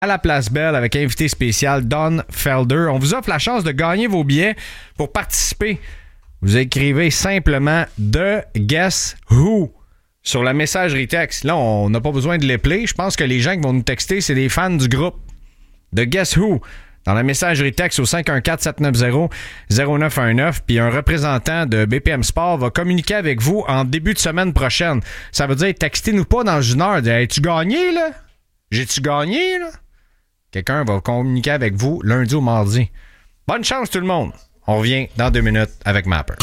à la Place Belle avec invité spécial Don Felder. On vous offre la chance de gagner vos billets. Pour participer, vous écrivez simplement The Guess Who sur la messagerie texte. Là, on n'a pas besoin de l'épeler. Je pense que les gens qui vont nous texter, c'est des fans du groupe. The Guess Who dans la messagerie texte au 514-790-0919. Puis un représentant de BPM Sport va communiquer avec vous en début de semaine prochaine. Ça veut dire, textez-nous pas dans une heure. As-tu gagné, là? J'ai-tu gagné, là? Quelqu'un va communiquer avec vous lundi ou mardi. Bonne chance, tout le monde. On revient dans 2 minutes avec Mapper.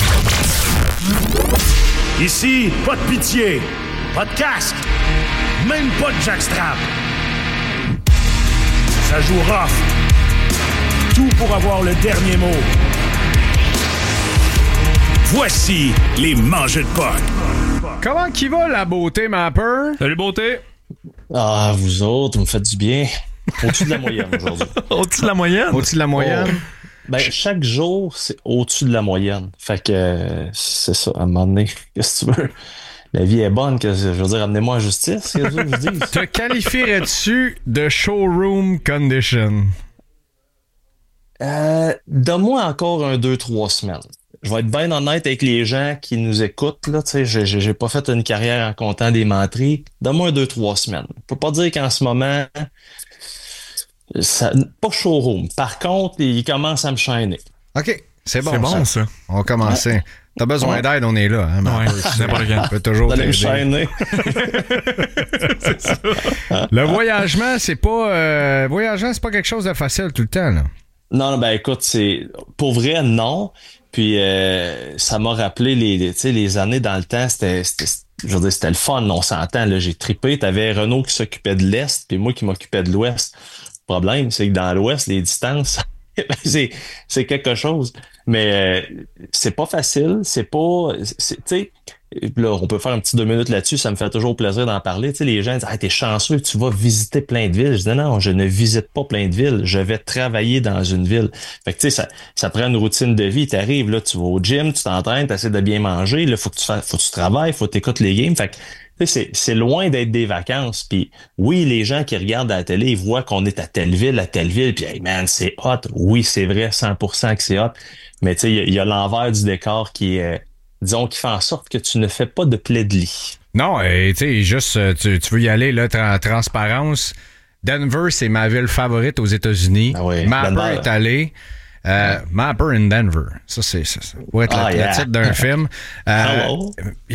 Ici, pas de pitié, pas de casque, même pas de jackstrap. Ça joue rough. Tout pour avoir le dernier mot. Voici les mangeux de potes. Comment qui va la beauté, Mapper? Salut beauté. Ah, vous autres, vous me faites du bien. Au-dessus de la moyenne aujourd'hui. Au-dessus de la moyenne? Au-dessus de la moyenne? Oh. Ben, chaque jour, c'est au-dessus de la moyenne. Fait que c'est ça, à un moment donné, qu'est-ce que tu veux? La vie est bonne, que je veux dire, amenez-moi en justice, qu'est-ce que je vous dis? Te qualifierais-tu de showroom condition? Donne-moi encore 2-3 semaines. Je vais être bien honnête avec les gens qui nous écoutent, là, tu sais, j'ai pas fait une carrière en comptant des menteries. Donne-moi 2-3 semaines. Je peux pas dire qu'en ce moment, ça, pas showroom. Par contre, il commence à me chaîner. OK, c'est bon, C'est bon, ça. On va commencer. Ouais. T'as besoin d'aide, on est là. Hein, ouais, n'importe quand. On peut toujours T'allais me t'aider. chaîner. C'est ça. Le voyagement, c'est pas quelque chose de facile tout le temps, là. Non, ben écoute, c'est pour vrai, non. Puis ça m'a rappelé les années dans le temps, je veux dire, c'était le fun, on s'entend, là, j'ai trippé. T'avais Renault qui s'occupait de l'Est, puis moi qui m'occupais de l'Ouest. Le problème, c'est que dans l'Ouest, les distances, c'est quelque chose. Mais c'est pas facile, tu sais, là, on peut faire un petit 2 minutes là-dessus, ça me fait toujours plaisir d'en parler. Tu sais, les gens disent, t'es chanceux, tu vas visiter plein de villes. Je dis, non, je ne visite pas plein de villes, je vais travailler dans une ville. Fait que tu sais, ça prend une routine de vie. T'arrives, là, tu vas au gym, tu t'entraînes, t'essaies de bien manger, là, faut que tu travailles, faut que t'écoutes les games. Fait que tu sais, c'est loin d'être des vacances. Puis oui, les gens qui regardent à la télé, ils voient qu'on est à telle ville, puis hey man, c'est hot. Oui, c'est vrai, 100% que c'est hot. Mais tu sais, il y a l'envers du décor qui est, disons, qui fait en sorte que tu ne fais pas de plaid de lit. Non, tu sais, juste, tu veux y aller, là, transparence. Denver, c'est ma ville favorite aux États-Unis. Ah oui, Mapper Denver. est allé. Mapper in Denver. Ça, c'est ça. Ouais, le titre d'un film. Hello.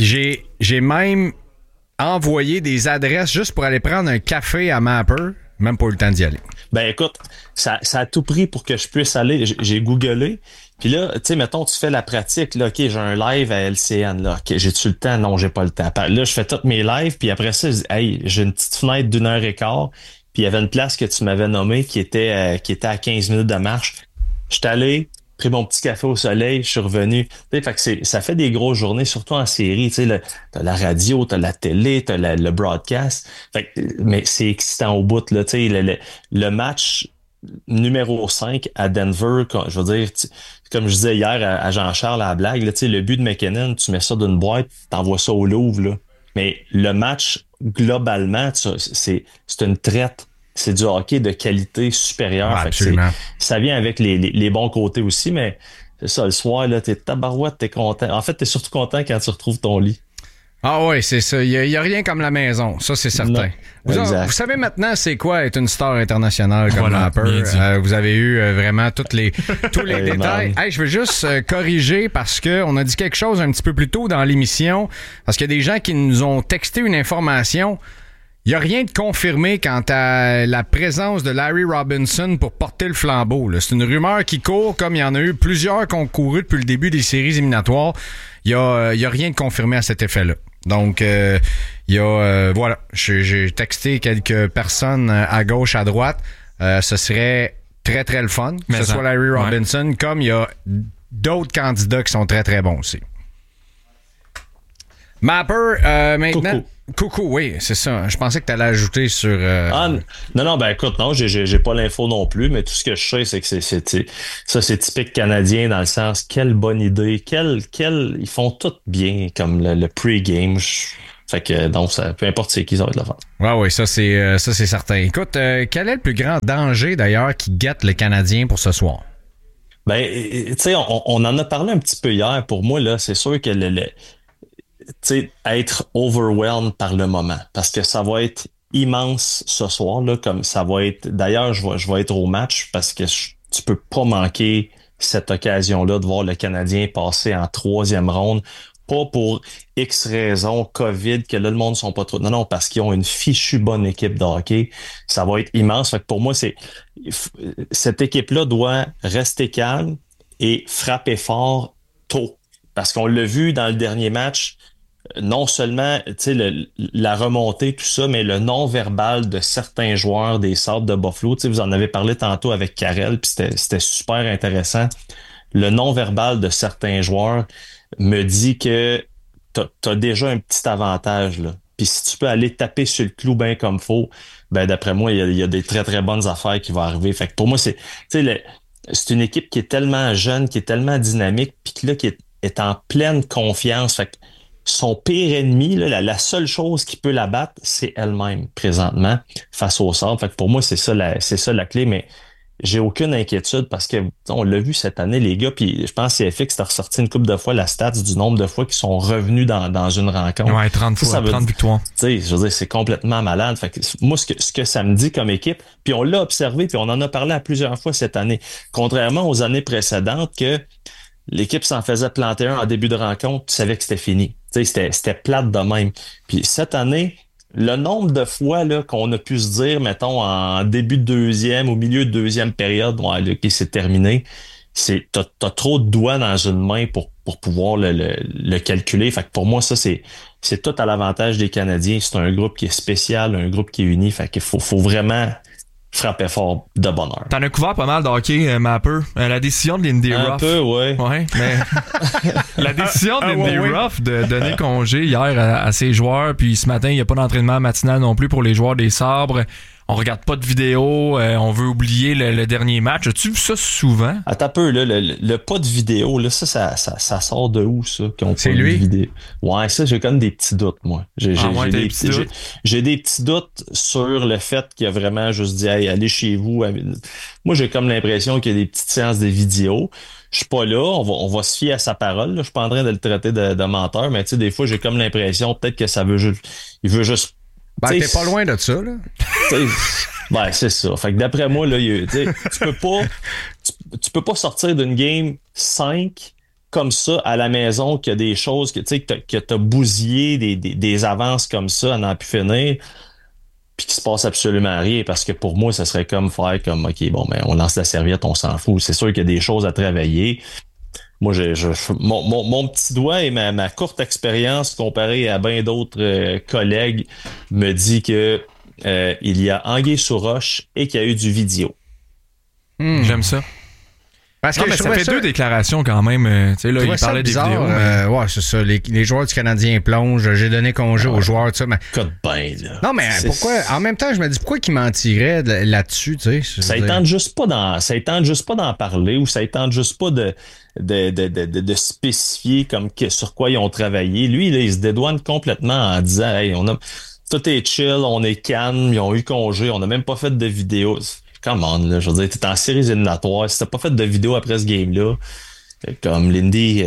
J'ai même envoyé des adresses juste pour aller prendre un café à Mapper. Même pas eu le temps d'y aller. Ben écoute, ça a tout pris pour que je puisse aller. J'ai googlé. Puis là, tu sais, mettons, tu fais la pratique. Là, OK, j'ai un live à LCN. Là, OK, j'ai-tu le temps? Non, j'ai pas le temps. Là, je fais tous mes lives. Puis après ça, je dis, hey, j'ai une petite fenêtre d'1h15. Puis il y avait une place que tu m'avais nommée qui était à 15 minutes de marche. Je suis allé, pris mon petit café au soleil, je suis revenu. Tu sais, fait que ça fait des grosses journées, surtout en série. Tu sais, t'as la radio, t'as la télé, t'as le broadcast. Fait que, mais c'est excitant au bout, là. Tu sais, le match numéro 5 à Denver, je veux dire, comme je disais hier à Jean-Charles à la blague, là, tu sais, le but de McKinnon, tu mets ça d'une boîte, t'envoies ça au Louvre, là. Mais le match, globalement, c'est une traite. C'est du hockey de qualité supérieure. Ouais, absolument. Ça vient avec les bons côtés aussi, mais c'est ça, le soir, là, t'es tabarouette, t'es content. En fait, t'es surtout content quand tu retrouves ton lit. Ah oui, c'est ça. Il y a rien comme la maison. Ça, c'est certain. Vous savez maintenant c'est quoi être une star internationale comme Mapper. Vous avez eu vraiment tous les détails. Hey, je veux juste corriger parce que on a dit quelque chose un petit peu plus tôt dans l'émission. Parce qu'il y a des gens qui nous ont texté une information. Il n'y a rien de confirmé quant à la présence de Larry Robinson pour porter le flambeau. Là. C'est une rumeur qui court, comme il y en a eu plusieurs qui ont couru depuis le début des séries éliminatoires. Il y a rien de confirmé à cet effet-là. Donc, voilà, j'ai texté quelques personnes à gauche, à droite. Ce serait très, très le fun que ce soit Larry Robinson, comme il y a d'autres candidats qui sont très, très bons aussi. Mapper, maintenant... Coucou, oui, c'est ça. Je pensais que tu allais ajouter sur... Non, ben écoute, non, j'ai pas l'info non plus, mais tout ce que je sais, c'est que c'est typique canadien dans le sens, quelle bonne idée, ils font tout bien, comme le pre-game. Fait que donc peu importe c'est qui, ça va être le fun. Oui, ça c'est certain. Écoute, quel est le plus grand danger d'ailleurs qui guette le Canadien pour ce soir? Ben, tu sais, on en a parlé un petit peu hier. Pour moi, là, c'est sûr que tu sais, être overwhelmed par le moment, parce que ça va être immense ce soir, là, comme ça va être. D'ailleurs, je vais être au match parce que tu peux pas manquer cette occasion-là de voir le Canadien passer en 3e ronde. Pas pour X raisons, COVID, que là, le monde sont pas trop... Non, parce qu'ils ont une fichue bonne équipe de hockey. Ça va être immense. Fait que pour moi, cette équipe-là doit rester calme et frapper fort tôt. Parce qu'on l'a vu dans le dernier match, non seulement la remontée, tout ça, mais le non-verbal de certains joueurs des Sabres de Buffalo. Vous en avez parlé tantôt avec Karel, puis c'était super intéressant. Le non-verbal de certains joueurs me dit que t'as déjà un petit avantage, là. Puis si tu peux aller taper sur le clou bien comme faut, ben d'après moi, il y a des très, très bonnes affaires qui vont arriver. Fait que pour moi, c'est une équipe qui est tellement jeune, qui est tellement dynamique, puis qui est en pleine confiance. Fait que son pire ennemi, là, la seule chose qui peut la battre, c'est elle-même présentement face au Sabres. Fait que pour moi, c'est ça la clé, mais j'ai aucune inquiétude parce que on l'a vu cette année, les gars, puis je pense que CFX t'a ressorti une couple de fois la stats du nombre de fois qu'ils sont revenus dans une rencontre. Ouais, 30 fois, 30 victoires. Tu sais, je veux dire, c'est complètement malade. Fait que moi, ce que ça me dit comme équipe, puis on l'a observé, puis on en a parlé à plusieurs fois cette année, contrairement aux années précédentes que l'équipe s'en faisait planter un en début de rencontre, tu savais que c'était fini. Tu sais, c'était plate de même. Puis cette année, le nombre de fois là, qu'on a pu se dire, mettons, en début de deuxième, au milieu de deuxième période, ouais, là, qui s'est terminé, t'as trop de doigts dans une main pour pouvoir le calculer. Fait que pour moi, ça, c'est tout à l'avantage des Canadiens. C'est un groupe qui est spécial, un groupe qui est uni. Fait qu'il faut vraiment frapper fort de bonheur. T'en as couvert pas mal de hockey, Mapper. La décision de Lindy Ruff. Un peu, ouais. Ouais, mais la décision de Lindy Ruff de donner congé hier à ses joueurs, puis ce matin, il n'y a pas d'entraînement matinal non plus pour les joueurs des Sabres. On regarde pas de vidéo, on veut oublier le dernier match. As-tu vu ça souvent? Attends un peu, là, le pas de vidéo, là, ça sort de où, ça? C'est lui? Vidéo? Ouais, ça, j'ai quand même des petits doutes, moi. J'ai des petits doutes sur le fait qu'il a vraiment juste dit, hey, allez chez vous. Moi, j'ai comme l'impression qu'il y a des petites séances de vidéo. Je suis pas là, on va se fier à sa parole. Là. Je suis pas en train de le traiter de menteur, mais tu sais, des fois, j'ai comme l'impression peut-être que ça veut juste... Il veut juste... Ben, t'es pas loin de ça, là. Ben, c'est ça. Fait que d'après moi, là, tu peux pas sortir d'une game 5 comme ça à la maison qu'il y a des choses que t'as bousillé des avances comme ça à n'en plus finir puis qu'il se passe absolument rien parce que pour moi, ça serait comme faire comme OK, bon, ben, on lance la serviette, on s'en fout. C'est sûr qu'il y a des choses à travailler. Moi, mon petit doigt et ma courte expérience comparée à bien d'autres collègues me dit que il y a anguille sous roche et qu'il y a eu du vidéo. J'aime ça. Parce que ça fait deux déclarations quand même. Tu sais, là, il parlait des vidéos. Ouais, c'est ça. Les joueurs du Canadien plongent. J'ai donné congé aux joueurs, tout ça. Mais... là. Non, mais pourquoi? En même temps, je me dis pourquoi qu'ils mentiraient là-dessus, tu sais. Ça ne tente juste pas d'en parler ou ça ne tente juste pas de spécifier comme sur quoi ils ont travaillé. Lui, là, il se dédouane complètement en disant, hey, tout est chill, on est calme, ils ont eu congé, on n'a même pas fait de vidéo. Come on, là, je veux dire, t'es en séries éliminatoires, si t'as pas fait de vidéo après ce game-là, comme Lindy,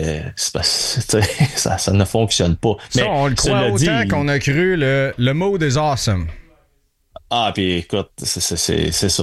ça ne fonctionne pas. Ça, mais, on le croit autant qu'on a cru le mot des awesome. Ah, puis écoute, c'est ça.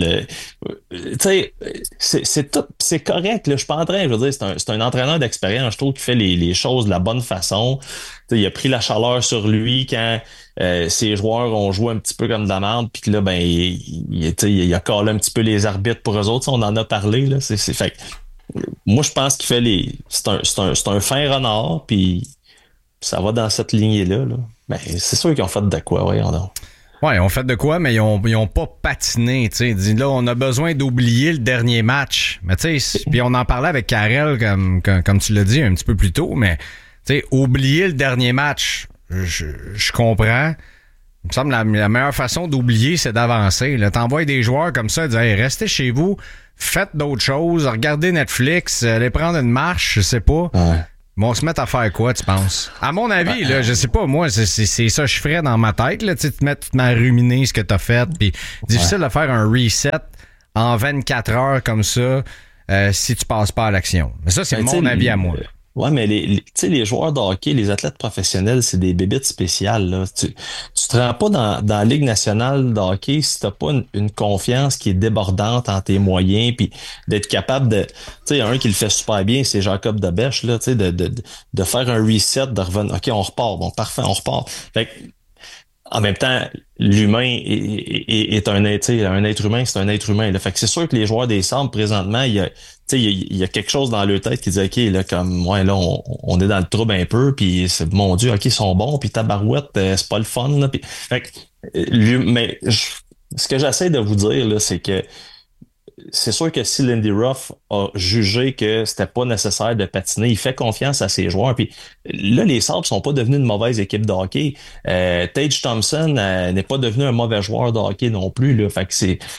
Tu sais, c'est tout, c'est correct. Là, je suis pas en train, je veux dire, c'est un entraîneur d'expérience. Je trouve qu'il fait les choses de la bonne façon. T'sais, il a pris la chaleur sur lui quand ses joueurs ont joué un petit peu comme de la merde, puis que là, ben, il a collé un petit peu les arbitres pour eux autres. On en a parlé là. Fait moi, je pense qu'il fait c'est un fin renard, puis ça va dans cette lignée-là. Là. Ben, c'est sûr qu'ils ont fait de quoi, voyons donc. Ouais, ils ont fait de quoi, mais ils ont pas patiné, tu sais. Là, on a besoin d'oublier le dernier match. Mais tu sais, puis on en parlait avec Karel, comme tu l'as dit un petit peu plus tôt, mais tu sais, oublier le dernier match, je comprends. Il me semble la meilleure façon d'oublier, c'est d'avancer. Là, t'envoies des joueurs comme ça, dire hey, restez chez vous, faites d'autres choses, regardez Netflix, allez prendre une marche, je sais pas. Ouais. Ils vont se mettre à faire quoi, tu penses? À mon avis, là, je sais pas, moi, c'est ça que je ferais dans ma tête, là, tu te mets à ruminer ce que t'as fait, puis difficile de faire un reset en 24 heures comme ça si tu passes pas à l'action. Mais ça, c'est mon avis à moi. Ouais, mais les joueurs de hockey, les athlètes professionnels, c'est des bébites spéciales, là. Tu te rends pas dans la Ligue nationale de hockey si t'as pas une confiance qui est débordante en tes moyens, puis d'être capable de, tu sais, un qui le fait super bien, c'est Jacob Debèche, là, tu sais, de faire un reset, de revenir, OK, on repart, bon, parfait, on repart. Fait que, en même temps, l'humain est un être humain, c'est un être humain, là. Fait que c'est sûr que les joueurs des Sabres, présentement, il y a quelque chose dans leur tête qui dit, OK, là, comme, ouais, là, on est dans le trouble un peu, puis c'est, mon Dieu, OK, ils sont bons, puis tabarouette, c'est pas le fun, là. Puis, fait que, ce que j'essaie de vous dire, là, c'est que c'est sûr que si Lindy Ruff a jugé que c'était pas nécessaire de patiner, il fait confiance à ses joueurs. Puis là, les Sabres sont pas devenus une mauvaise équipe de hockey. Tage Thompson n'est pas devenu un mauvais joueur de hockey non plus, là. Fait que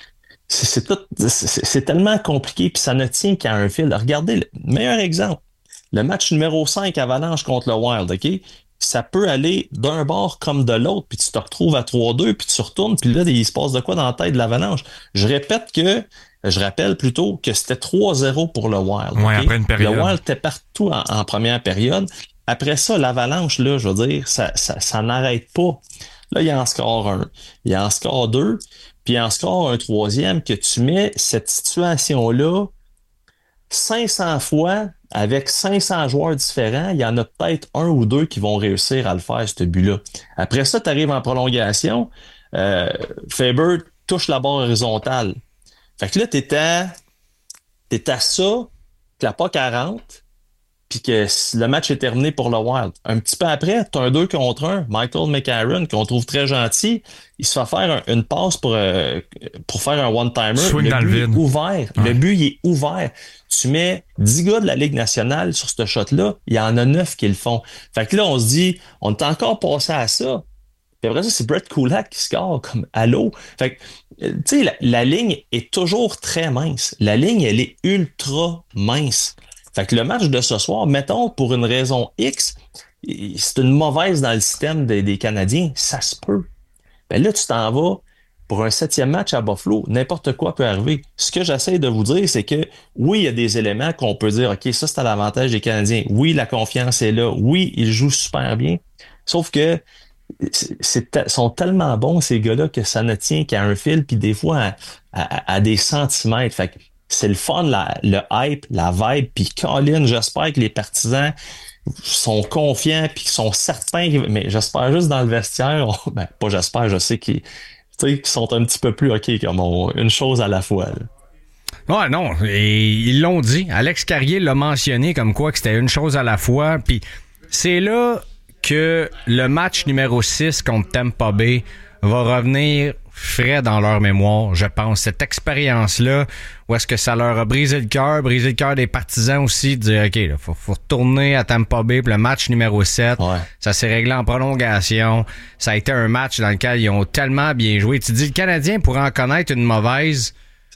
c'est tellement compliqué, puis ça ne tient qu'à un fil. Regardez, le meilleur exemple, le match numéro 5 Avalanche contre le Wild, OK? Ça peut aller d'un bord comme de l'autre, puis tu te retrouves à 3-2, puis tu retournes, puis là, il se passe de quoi dans la tête de l'Avalanche? Je rappelle plutôt que c'était 3-0 pour le Wild. Ouais, okay? Après une période. Le Wild était partout en première période. Après ça, l'Avalanche, là, je veux dire, ça n'arrête pas. Là, il y en score un, il y en score deux, puis il en score un troisième, que tu mets cette situation-là 500 fois avec 500 joueurs différents, il y en a peut-être un ou deux qui vont réussir à le faire, ce but-là. Après ça, tu arrives en prolongation, Faber touche la barre horizontale. Fait que là, t'es à ça, que la POC 40, puis que le match est terminé pour le Wild. Un petit peu après, t'as un 2 contre 1, Michael McCarron, qu'on trouve très gentil, il se fait faire une passe pour faire un one-timer. Swing dans le vide. Est ouvert. Ouais. Le but, il est ouvert. Tu mets 10 gars de la Ligue nationale sur ce shot-là, il y en a 9 qui le font. Fait que là, on se dit, on est encore passé à ça. Puis après ça, c'est Brett Kulak qui score comme allô. Fait que, tu sais, la ligne est toujours très mince. La ligne, elle est ultra mince. Fait que le match de ce soir, mettons, pour une raison X, c'est une mauvaise dans le système des Canadiens, ça se peut. Ben là, tu t'en vas pour un 7e match à Buffalo, n'importe quoi peut arriver. Ce que j'essaie de vous dire, c'est que oui, il y a des éléments qu'on peut dire, OK, ça, c'est à l'avantage des Canadiens. Oui, la confiance est là. Oui, ils jouent super bien. Sauf que sont tellement bons, ces gars-là, que ça ne tient qu'à un fil, puis des fois à des centimètres. Fait que c'est le fun, le hype, la vibe, puis Colin, j'espère que les partisans sont confiants, puis qu'ils sont certains, mais j'espère juste dans le vestiaire, pas j'espère, je sais qu'ils sont un petit peu plus OK, comme une chose à la fois. Là. Ouais, non, et ils l'ont dit. Alex Carrier l'a mentionné comme quoi que c'était une chose à la fois, puis c'est là que le match numéro 6 contre Tampa Bay va revenir frais dans leur mémoire, je pense. Cette expérience-là, où est-ce que ça leur a brisé le cœur des partisans aussi, de dire, OK, là, faut retourner à Tampa Bay pour le match numéro 7. Ouais. Ça s'est réglé en prolongation. Ça a été un match dans lequel ils ont tellement bien joué. Tu dis, le Canadien pourrait en connaître une mauvaise.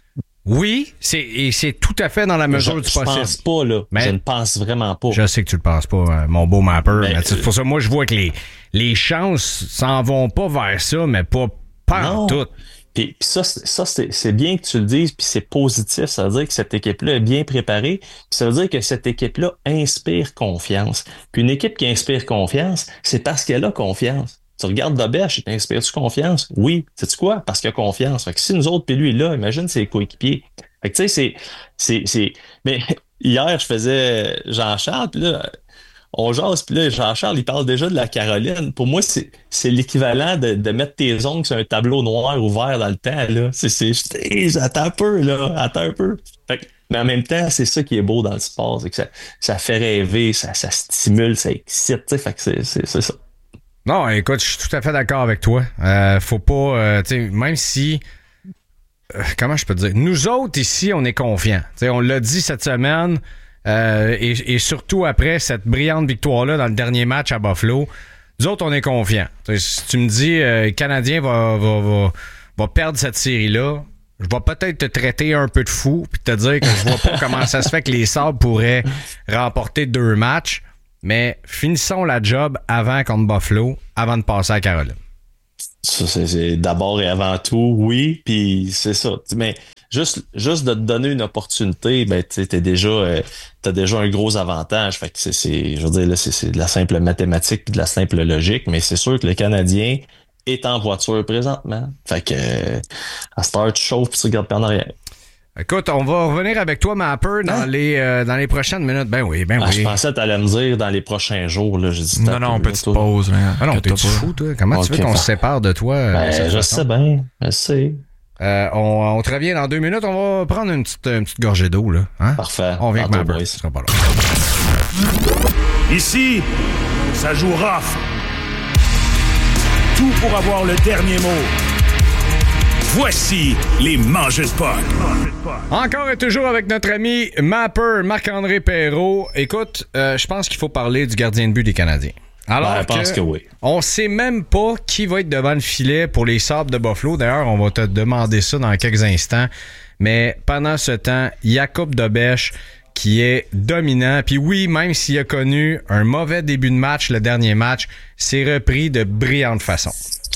Oui, c'est tout à fait dans la mesure du possible. Je pense pas, là. Mais je ne pense vraiment pas. Je sais que tu le penses pas, mon beau mapper. Mais c'est pour ça, moi, je vois que les chances s'en vont pas vers ça, mais pas tout. Puis ça, c'est bien que tu le dises, puis c'est positif. Ça veut dire que cette équipe-là est bien préparée. Puis ça veut dire que cette équipe-là inspire confiance. Puis une équipe qui inspire confiance, c'est parce qu'elle a confiance. Tu regardes Dobèche, t'inspires-tu confiance? Oui. Sais-tu quoi? Parce qu'il a confiance. Fait que si nous autres, puis lui, là, imagine ses coéquipiers. Fait que tu sais, c'est... Mais hier, je faisais Jean-Charles, puis là, on jase, puis là, Jean-Charles, il parle déjà de la Caroline. Pour moi, c'est l'équivalent de mettre tes ongles sur un tableau noir ou vert dans le temps, là. Attends un peu, là. Attends un peu. Fait que, mais en même temps, c'est ça qui est beau dans le sport, c'est que ça fait rêver, ça stimule, ça excite, tu sais. Fait que c'est ça. Non, écoute, je suis tout à fait d'accord avec toi. Faut pas, tu sais, même si, comment je peux te dire, nous autres ici, on est confiants. Tu sais, on l'a dit cette semaine, et surtout après cette brillante victoire-là dans le dernier match à Buffalo, nous autres, on est confiants. Tu sais, si tu me dis, le Canadien va perdre cette série-là, je vais peut-être te traiter un peu de fou puis te dire que je vois pas comment ça se fait que les Sabres pourraient remporter 2 matchs. mais finissons la job avant contre Buffalo, avant de passer à Caroline. Ça, c'est d'abord et avant tout, oui, puis c'est ça. Mais juste de te donner une opportunité, ben t'as déjà un gros avantage. Fait que je veux dire, là, c'est de la simple mathématique puis de la simple logique, mais c'est sûr que le Canadien est en voiture présentement. Fait que à cette heure, tu chauffes puis tu regardes pas en arrière. Écoute, on va revenir avec toi, Mapper, dans les prochaines minutes. Ben oui. Je pensais que tu allais me dire dans les prochains jours. Là. J'ai dit, non, petite pause. T'es fou, toi? Comment tu veux qu'on se sépare de toi? Je sais bien, je sais. On te revient dans 2 minutes. On va prendre une petite gorgée d'eau. Là. Hein? Parfait. On vient avec Mapper. Ce sera pas long. Ici, ça joue rough. Tout pour avoir le dernier mot. Voici les Mangeux de Puck. Encore et toujours avec notre ami Mapper, Marc-André Perreault. Écoute, je pense qu'il faut parler du gardien de but des Canadiens. Alors je pense que oui. On sait même pas qui va être devant le filet pour les Sabres de Buffalo. D'ailleurs, on va te demander ça dans quelques instants. Mais pendant ce temps, Jakub Dobeš qui est dominant. Puis oui, même s'il a connu un mauvais début de match, le dernier match, s'est repris de brillante façon.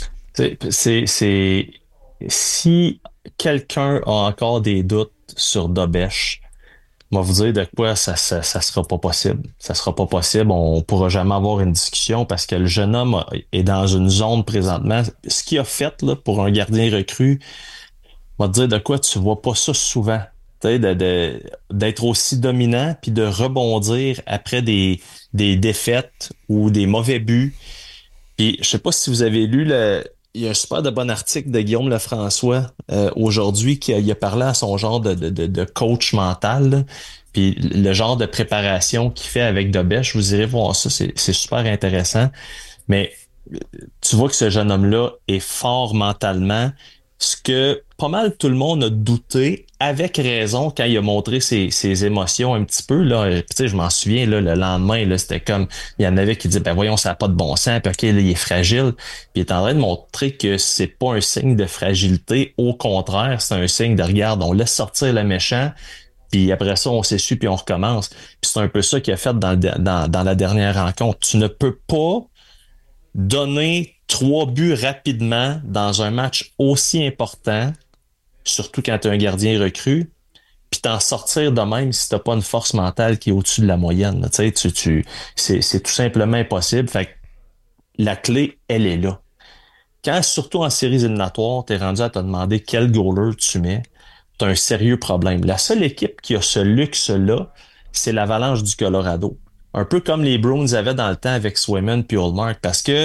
Si quelqu'un a encore des doutes sur Dobeš, je vais vous dire de quoi ça sera pas possible. Ça sera pas possible. On pourra jamais avoir une discussion parce que le jeune homme est dans une zone présentement. Ce qu'il a fait là, pour un gardien recru, je vais te dire de quoi tu vois pas ça souvent. D'être aussi dominant puis de rebondir après des défaites ou des mauvais buts. Puis je sais pas si vous avez lu il y a un super de bon article de Guillaume Lefrançois aujourd'hui qui a parlé à son genre de coach mental, là, puis le genre de préparation qu'il fait avec Dobeš. Vous irez voir ça, c'est super intéressant. Mais tu vois que ce jeune homme-là est fort mentalement, ce que pas mal tout le monde a douté, avec raison, quand il a montré ses émotions un petit peu. Là, tu sais, je m'en souviens, là, le lendemain, là, c'était comme, il y en avait qui disaient, ben voyons, ça n'a pas de bon sens, puis ok, là, il est fragile. Puis il est en train de montrer que c'est pas un signe de fragilité, au contraire, c'est un signe de, regarde, on laisse sortir le méchant, puis après ça, on s'essuie, puis on recommence. Puis c'est un peu ça qu'il a fait dans la dernière rencontre. Tu ne peux pas donner 3 buts rapidement dans un match aussi important, surtout quand tu es un gardien recru, puis t'en sortir de même si t'as pas une force mentale qui est au-dessus de la moyenne. C'est tout simplement impossible. Fait que la clé, elle est là. Quand, surtout en séries éliminatoires, t'es rendu à te demander quel goaler tu mets, t'as un sérieux problème. La seule équipe qui a ce luxe-là, c'est l'Avalanche du Colorado. Un peu comme les Bruins avaient dans le temps avec Swayman puis Ullmark, parce que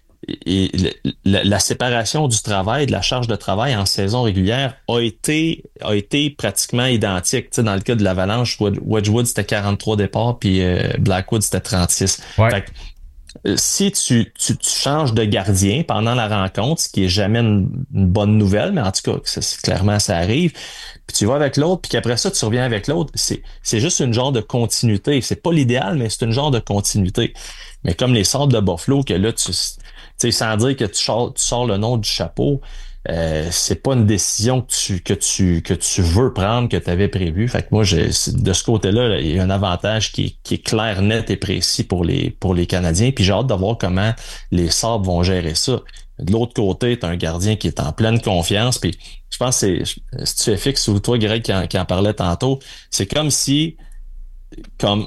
la séparation du travail, de la charge de travail en saison régulière a été pratiquement identique. Tu sais, dans le cas de l'Avalanche, Wedgwood c'était 43 départs puis Blackwood c'était 36. Ouais. Fait que, si tu changes de gardien pendant la rencontre, ce qui est jamais une bonne nouvelle, mais en tout cas, clairement ça arrive, puis tu vas avec l'autre, puis qu'après ça tu reviens avec l'autre, c'est juste une genre de continuité. C'est pas l'idéal, mais c'est une genre de continuité. Mais comme les Sabres de Buffalo, que là tu sais, sans dire que tu sors le nom du chapeau, c'est pas une décision que tu veux prendre, que tu avais prévu. Fait que moi, de ce côté-là, il y a un avantage qui est clair, net et précis pour les Canadiens. Puis j'ai hâte de voir comment les Sabres vont gérer ça. De l'autre côté, tu as un gardien qui est en pleine confiance. Puis je pense que si tu es fixe ou toi, Greg, qui en parlait tantôt, c'est comme si, comme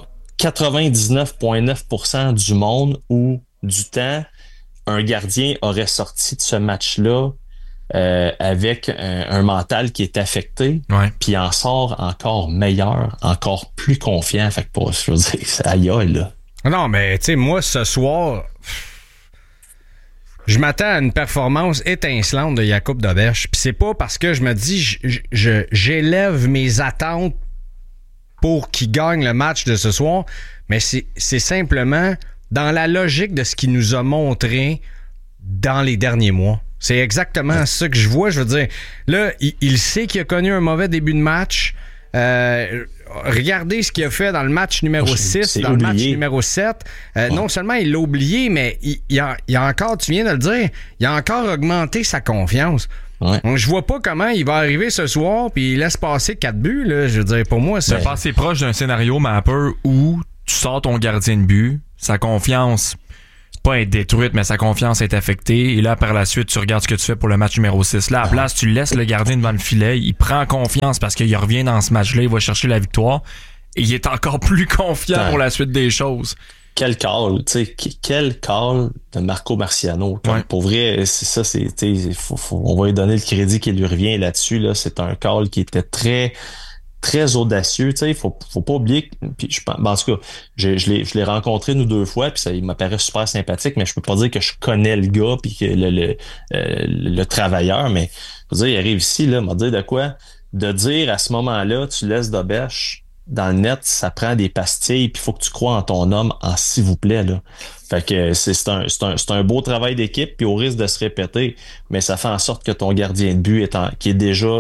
99,9% du monde ou du temps, un gardien aurait sorti de ce match-là avec un mental qui est affecté, puis en sort encore meilleur, encore plus confiant. Fait que je veux dire, c'est aïe là. Non, mais tu sais, moi, ce soir, je m'attends à une performance étincelante de Jakub Dobeš. Puis c'est pas parce que je me dis, j'élève mes attentes pour qu'il gagne le match de ce soir, mais c'est simplement dans la logique de ce qu'il nous a montré dans les derniers mois. C'est exactement ça que je vois. Je veux dire, là, il sait qu'il a connu un mauvais début de match. Regardez ce qu'il a fait dans le match numéro 6, dans le match numéro 7. Non seulement il l'a oublié, mais il a encore, tu viens de le dire, il a encore augmenté sa confiance. Ouais. Donc, je vois pas comment il va arriver ce soir puis il laisse passer 4 buts. Là. Je veux dire, pour moi, c'est passer proche d'un scénario Mapper où tu sors ton gardien de but, sa confiance, pas être détruite, mais sa confiance est affectée. Et là, par la suite, tu regardes ce que tu fais pour le match numéro 6. Là, à la place, tu laisses le gardien devant le filet. Il prend confiance parce qu'il revient dans ce match-là. Il va chercher la victoire. Et il est encore plus confiant pour la suite des choses. Quel call, tu sais, quel call de Marco Marciano. Pour vrai, c'est ça, on va lui donner le crédit qui lui revient là-dessus. Là, c'est un call qui était très, très audacieux. Tu sais, faut pas oublier. Puis en tout cas, je l'ai rencontré nous 2 fois, puis il m'apparaît super sympathique, mais je peux pas dire que je connais le gars puis que le travailleur, mais je veux dire, il arrive ici, là, m'a dit de quoi? De dire à ce moment-là, tu laisses Dobèche dans le net, ça prend des pastilles, puis il faut que tu crois en ton homme, s'il vous plaît, là. Fait que c'est un beau travail d'équipe, puis au risque de se répéter, mais ça fait en sorte que ton gardien de but qui est déjà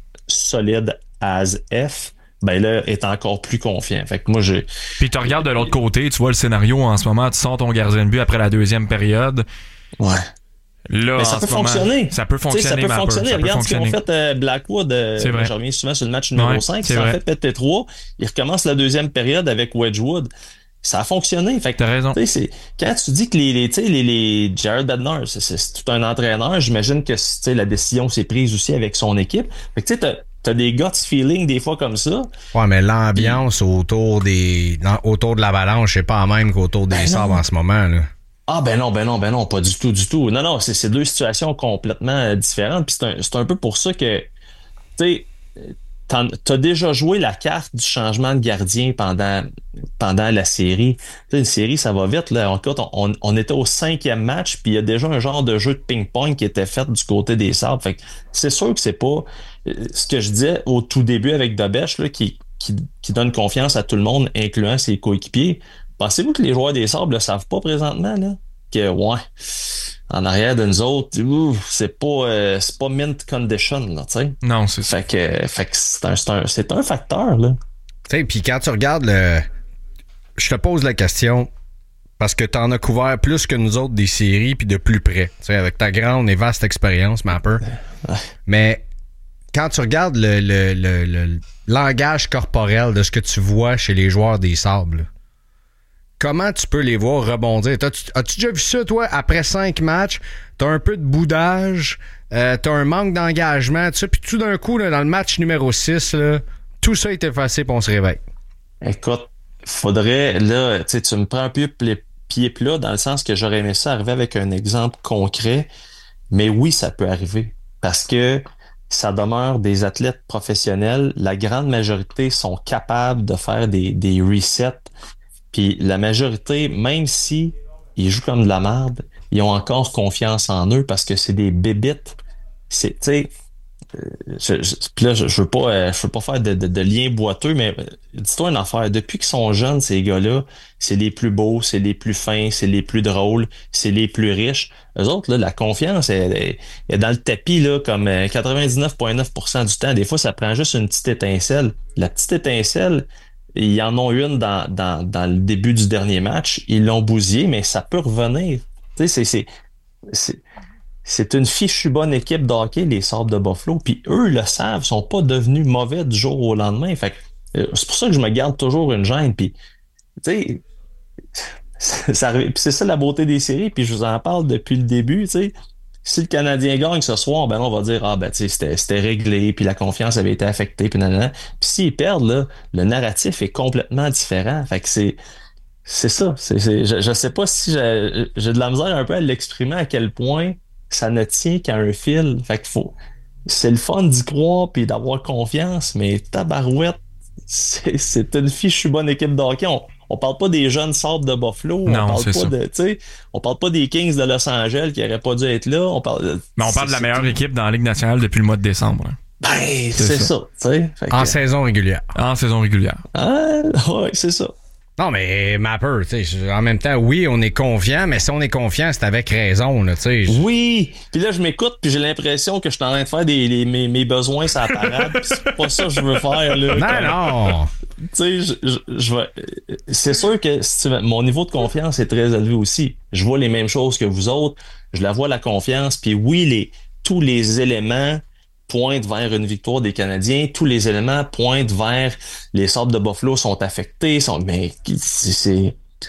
solide as F, ben là, est encore plus confiant. Fait que moi, Puis tu regardes de l'autre côté, tu vois le scénario en ce moment, tu sors ton gardien de but après la 2e période. Ouais. Là, mais ça peut fonctionner. Ça peut fonctionner. Regarde ce qu'ils ont fait Blackwood. Je reviens souvent sur le match numéro 5. Ils ont fait péter 3. Ils recommencent la 2e période avec Wedgwood. Ça a fonctionné. Fait que, t'as raison. Quand tu dis que les Jared Bednar, c'est tout un entraîneur, j'imagine que la décision s'est prise aussi avec son équipe. Fait que tu sais, t'as des guts feeling des fois comme ça. Ouais, mais l'ambiance autour de l'Avalanche, c'est pas la même qu'autour des Sabres en ce moment, là. Ah ben non, pas du tout. Non, c'est 2 situations complètement différentes. Puis c'est un peu pour ça que, tu sais, t'as déjà joué la carte du changement de gardien pendant la série. Tu sais, une série, ça va vite, là. On était au 5e match, puis il y a déjà un genre de jeu de ping-pong qui était fait du côté des Sabres. Fait que c'est sûr que c'est pas ce que je disais au tout début avec Dobèche, là, qui donne confiance à tout le monde, incluant ses coéquipiers. Pensez-vous que les joueurs des Sabres le savent pas présentement, là? Que, en arrière de nous autres, c'est pas mint condition, là, tu sais. Non, c'est ça. Fait que c'est un facteur, là. Tu sais, puis quand tu regardes je te pose la question, parce que t'en as couvert plus que nous autres des séries, puis de plus près, tu sais, avec ta grande et vaste expérience, Mapper. Mais quand tu regardes le langage corporel de ce que tu vois chez les joueurs des Sabres, là, comment tu peux les voir rebondir? As-tu déjà vu ça, toi, après 5 matchs? T'as un peu de boudage, t'as un manque d'engagement, tout ça, puis tout d'un coup, là, dans le match numéro 6, là, tout ça est effacé, puis on se réveille. Écoute, faudrait, là, tu me prends un peu les pieds plats, dans le sens que j'aurais aimé ça arriver avec un exemple concret, mais oui, ça peut arriver, parce que ça demeure des athlètes professionnels. La grande majorité sont capables de faire des resets. Puis la majorité, même si ils jouent comme de la merde, ils ont encore confiance en eux parce que c'est des bébites. Tu sais, puis là, je veux pas faire de lien boiteux, mais dis-toi une affaire. Depuis qu'ils sont jeunes, ces gars-là, c'est les plus beaux, c'est les plus fins, c'est les plus drôles, c'est les plus riches. Eux autres, là, la confiance est dans le tapis, là, comme 99,9% du temps. Des fois, ça prend juste une petite étincelle. La petite étincelle, ils en ont une dans le début du dernier match. Ils l'ont bousillé, mais ça peut revenir. Tu sais, c'est une fichue bonne équipe de hockey, les Sabres de Buffalo. Puis eux le savent, sont pas devenus mauvais du jour au lendemain. Fait que, c'est pour ça que je me garde toujours une gêne. Puis, tu sais, puis c'est ça la beauté des séries. Puis je vous en parle depuis le début. Tu sais, si le Canadien gagne ce soir, ben on va dire tu sais, c'était réglé, puis la confiance avait été affectée, puis nanana. Puis s'ils perdent, là, le narratif est complètement différent. Fait que c'est ça. Je sais pas si j'ai de la misère un peu à l'exprimer à quel point ça ne tient qu'à un fil. Fait que c'est le fun d'y croire puis d'avoir confiance, mais tabarouette, c'est une fichue bonne équipe de hockey. On parle pas des jeunes Sabres de Buffalo. Non, on parle pas des Kings de Los Angeles qui auraient pas dû être là. Mais on parle de la meilleure équipe dans la Ligue nationale depuis le mois de décembre. Ben, c'est ça. En saison régulière. En saison régulière. Ah, ouais, c'est ça. Non, mais Mapper, tu sais, en même temps, oui, on est confiant, mais si on est confiant, c'est avec raison, là, tu sais. Oui! Puis là, je m'écoute, puis j'ai l'impression que je suis en train de faire mes besoins sur la parade, puis c'est pas ça que je veux faire, là. Non! Tu sais, je vais... C'est sûr que mon niveau de confiance est très élevé aussi. Je vois les mêmes choses que vous autres. Je la vois, la confiance, puis oui, tous les éléments pointent vers une victoire des Canadiens. Tous les éléments pointent vers les Sabres de Buffalo sont affectés. Mais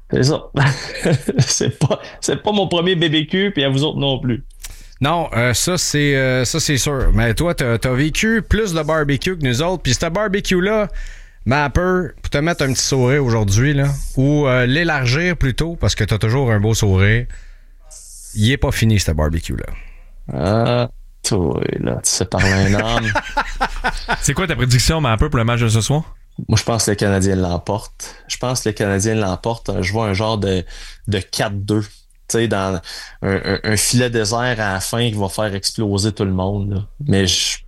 C'est ça. c'est pas mon premier BBQ, puis à vous autres non plus. Non, ça c'est sûr. Mais toi, t'as vécu plus de barbecue que nous autres. Puis ce barbecue-là, Mapper, pour te mettre un petit sourire aujourd'hui, là, ou l'élargir plutôt, parce que t'as toujours un beau sourire, il est pas fini, ce barbecue-là. Toi, là, tu sais parler un homme. C'est quoi ta prédiction, Mapper, pour le match de ce soir? Moi, je pense que les Canadiens l'emportent. Je vois un genre de 4-2. Tu sais, dans un filet désert à la fin qui va faire exploser tout le monde. Là. Mais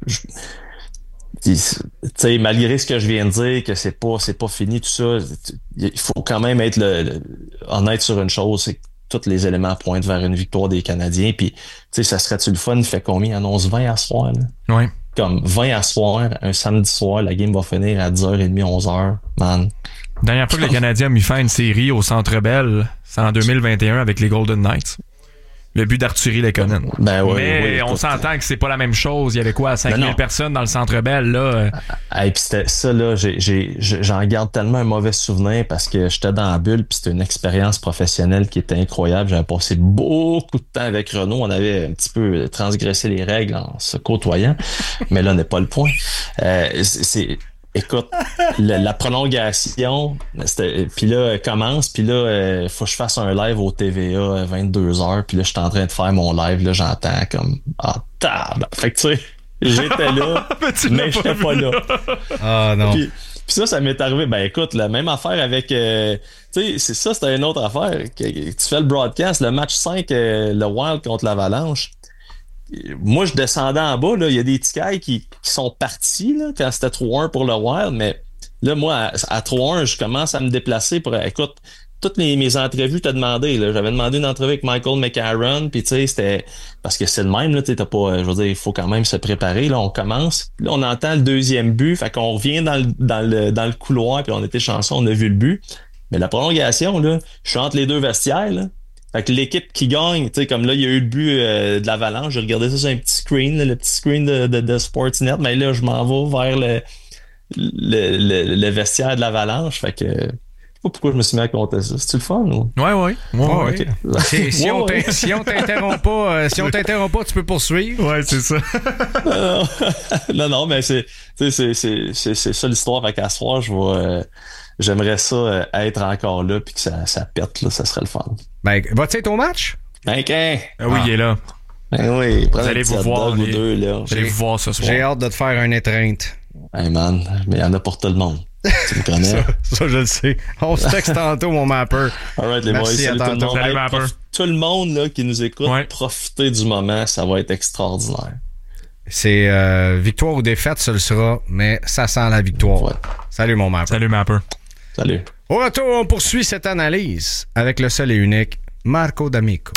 tu sais, malgré ce que je viens de dire, que c'est pas fini tout ça, il faut quand même être honnête sur une chose, c'est que tous les éléments pointent vers une victoire des Canadiens. Puis, tu sais, ça serait-tu le fun? Il fait combien? Annonce 20 à soir, là? Oui. Comme 20 à soir, un samedi soir, la game va finir à 10h30, 11h, man. Dernière fois que les Canadiens ont mis fin à une série au Centre Bell, c'est en 2021 avec les Golden Knights. Le but d'Arthurie Lekonen. Ben oui, mais on s'entend que c'est pas la même chose. Il y avait quoi, 5000 personnes dans le Centre Bell, là? Et puis c'était ça, là, j'en garde tellement un mauvais souvenir parce que j'étais dans la bulle, puis c'était une expérience professionnelle qui était incroyable. J'avais passé beaucoup de temps avec Renaud. On avait un petit peu transgressé les règles en se côtoyant, mais là, n'est pas le point. Écoute, la prolongation, puis là, commence, puis là, faut que je fasse un live au TVA à 22h, puis là, je suis en train de faire mon live, là, j'entends comme table. Fait que tu sais, j'étais là, mais j'étais pas là. Ah non. Puis ça m'est arrivé. Ben écoute, la même affaire avec, tu sais, c'est ça, c'était une autre affaire. Tu fais le broadcast, le match 5, le Wild contre l'Avalanche. Moi, je descendais en bas, là, il y a des tickets qui sont partis là, quand c'était 3-1 pour le Wild, mais là, moi, à 3-1, je commence à me déplacer pour... Écoute, toutes mes entrevues, t'as demandé, là. J'avais demandé une entrevue avec Michael McCarron, puis tu sais, c'était... Parce que c'est le même, là, tu sais, t'as pas... Je veux dire, il faut quand même se préparer, là, on commence. Là, on entend le deuxième but, fait qu'on revient dans le couloir, puis on était chanceux, on a vu le but. Mais la prolongation, là, je suis entre les deux vestiaires, là. Fait que l'équipe qui gagne, tu sais, comme là, il y a eu le but de l'Avalanche, j'ai regardé ça sur un petit screen, là, le petit screen de Sportsnet, mais là, je m'en vais vers le vestiaire de l'Avalanche, fait que... Je sais pas pourquoi je me suis mis à compter ça. C'est-tu le fun ou? Ouais. Okay. Si on t'interrompt pas, tu peux poursuivre. Ouais, c'est ça. non, mais c'est ça l'histoire. Fait qu'à ce soir, j'aimerais ça être encore là puis que ça pète, là, ça serait le fun. Ben, vas-tu être au match? Ben, oui, il est là. Ben oui, vous allez vous voir. Ou deux, là. Vous allez vous voir ce soir. J'ai hâte de te faire une étreinte. Hey man, mais il y en a pour tout le monde. Tu me connais? ça, je le sais. On se texte tantôt, mon Mapper. Alright, les boys. Salut tout le monde. Salut, Mapper. Tout le monde là, qui nous écoute, profitez du moment, ça va être extraordinaire. C'est victoire ou défaite, ce le sera, mais ça sent la victoire. Ouais. Salut, mon Mapper. Salut, Mapper. Salut. Au retour, on poursuit cette analyse avec le seul et unique Marco D'Amico.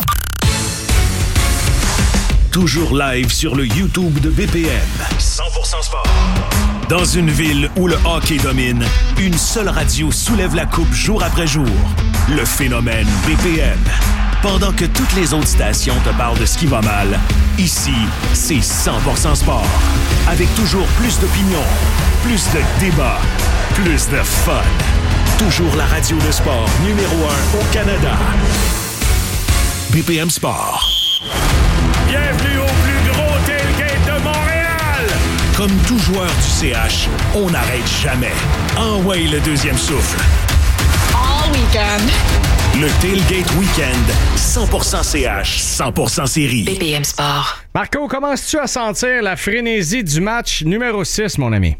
Toujours live sur le YouTube de BPM. 100% sport. Dans une ville où le hockey domine, une seule radio soulève la coupe jour après jour. Le phénomène BPM. Pendant que toutes les autres stations te parlent de ce qui va mal, ici, c'est 100% sport. Avec toujours plus d'opinions, plus de débats, plus de fun. Toujours la radio de sport numéro 1 au Canada. BPM Sport. Bienvenue au plus gros tailgate de Montréal! Comme tout joueur du CH, on n'arrête jamais. Envoie le deuxième souffle. All weekend. Le Tailgate Weekend, 100% CH, 100% série. BPM Sport. Marco, commences-tu à sentir la frénésie du match numéro 6, mon ami?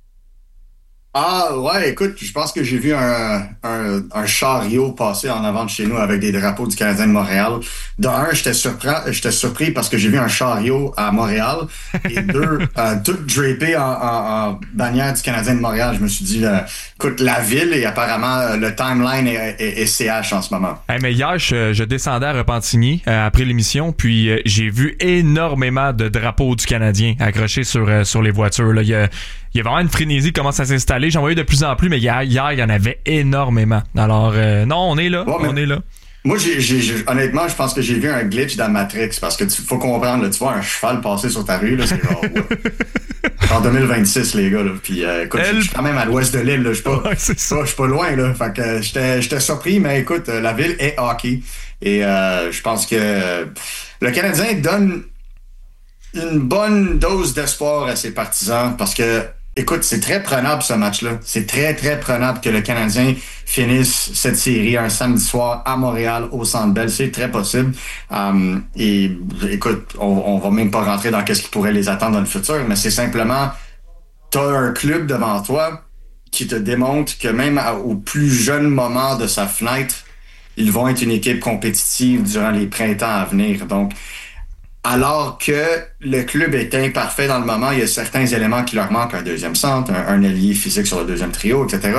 Ah ouais, écoute, je pense que j'ai vu un chariot passer en avant de chez nous avec des drapeaux du Canadien de Montréal. De un, j'étais surpris parce que j'ai vu un chariot à Montréal. Et deux, tout drapé en bannière du Canadien de Montréal. Je me suis dit, écoute, la ville et apparemment le timeline est CH en ce moment. Hey, mais hier, je descendais à Repentigny après l'émission, puis j'ai vu énormément de drapeaux du Canadien accrochés sur les voitures. Là. Il y a vraiment une frénésie qui commence à s'installer. J'en voyais de plus en plus, mais hier, il y en avait énormément. Alors, non, on est là. Ouais, on est là. Moi, honnêtement, je pense que j'ai vu un glitch dans Matrix parce que faut comprendre, là, tu vois un cheval passer sur ta rue, là, c'est genre en 2026, les gars, là. Puis écoute, je suis quand même à l'ouest de l'île, là. Je suis pas loin, là. Fait que j'étais surpris, mais écoute, la ville est hockey. Et je pense que le Canadien donne une bonne dose d'espoir à ses partisans parce que écoute, c'est très prenable ce match-là. C'est très, très prenable que le Canadien finisse cette série un samedi soir à Montréal, au Centre Bell. C'est très possible. Et écoute, on va même pas rentrer dans qu'est-ce qui pourrait les attendre dans le futur, mais c'est simplement, t'as un club devant toi qui te démontre que même au plus jeune moment de sa fenêtre, ils vont être une équipe compétitive durant les printemps à venir. Donc, alors que le club est imparfait dans le moment, il y a certains éléments qui leur manquent, un deuxième centre, un allié physique sur le deuxième trio, etc.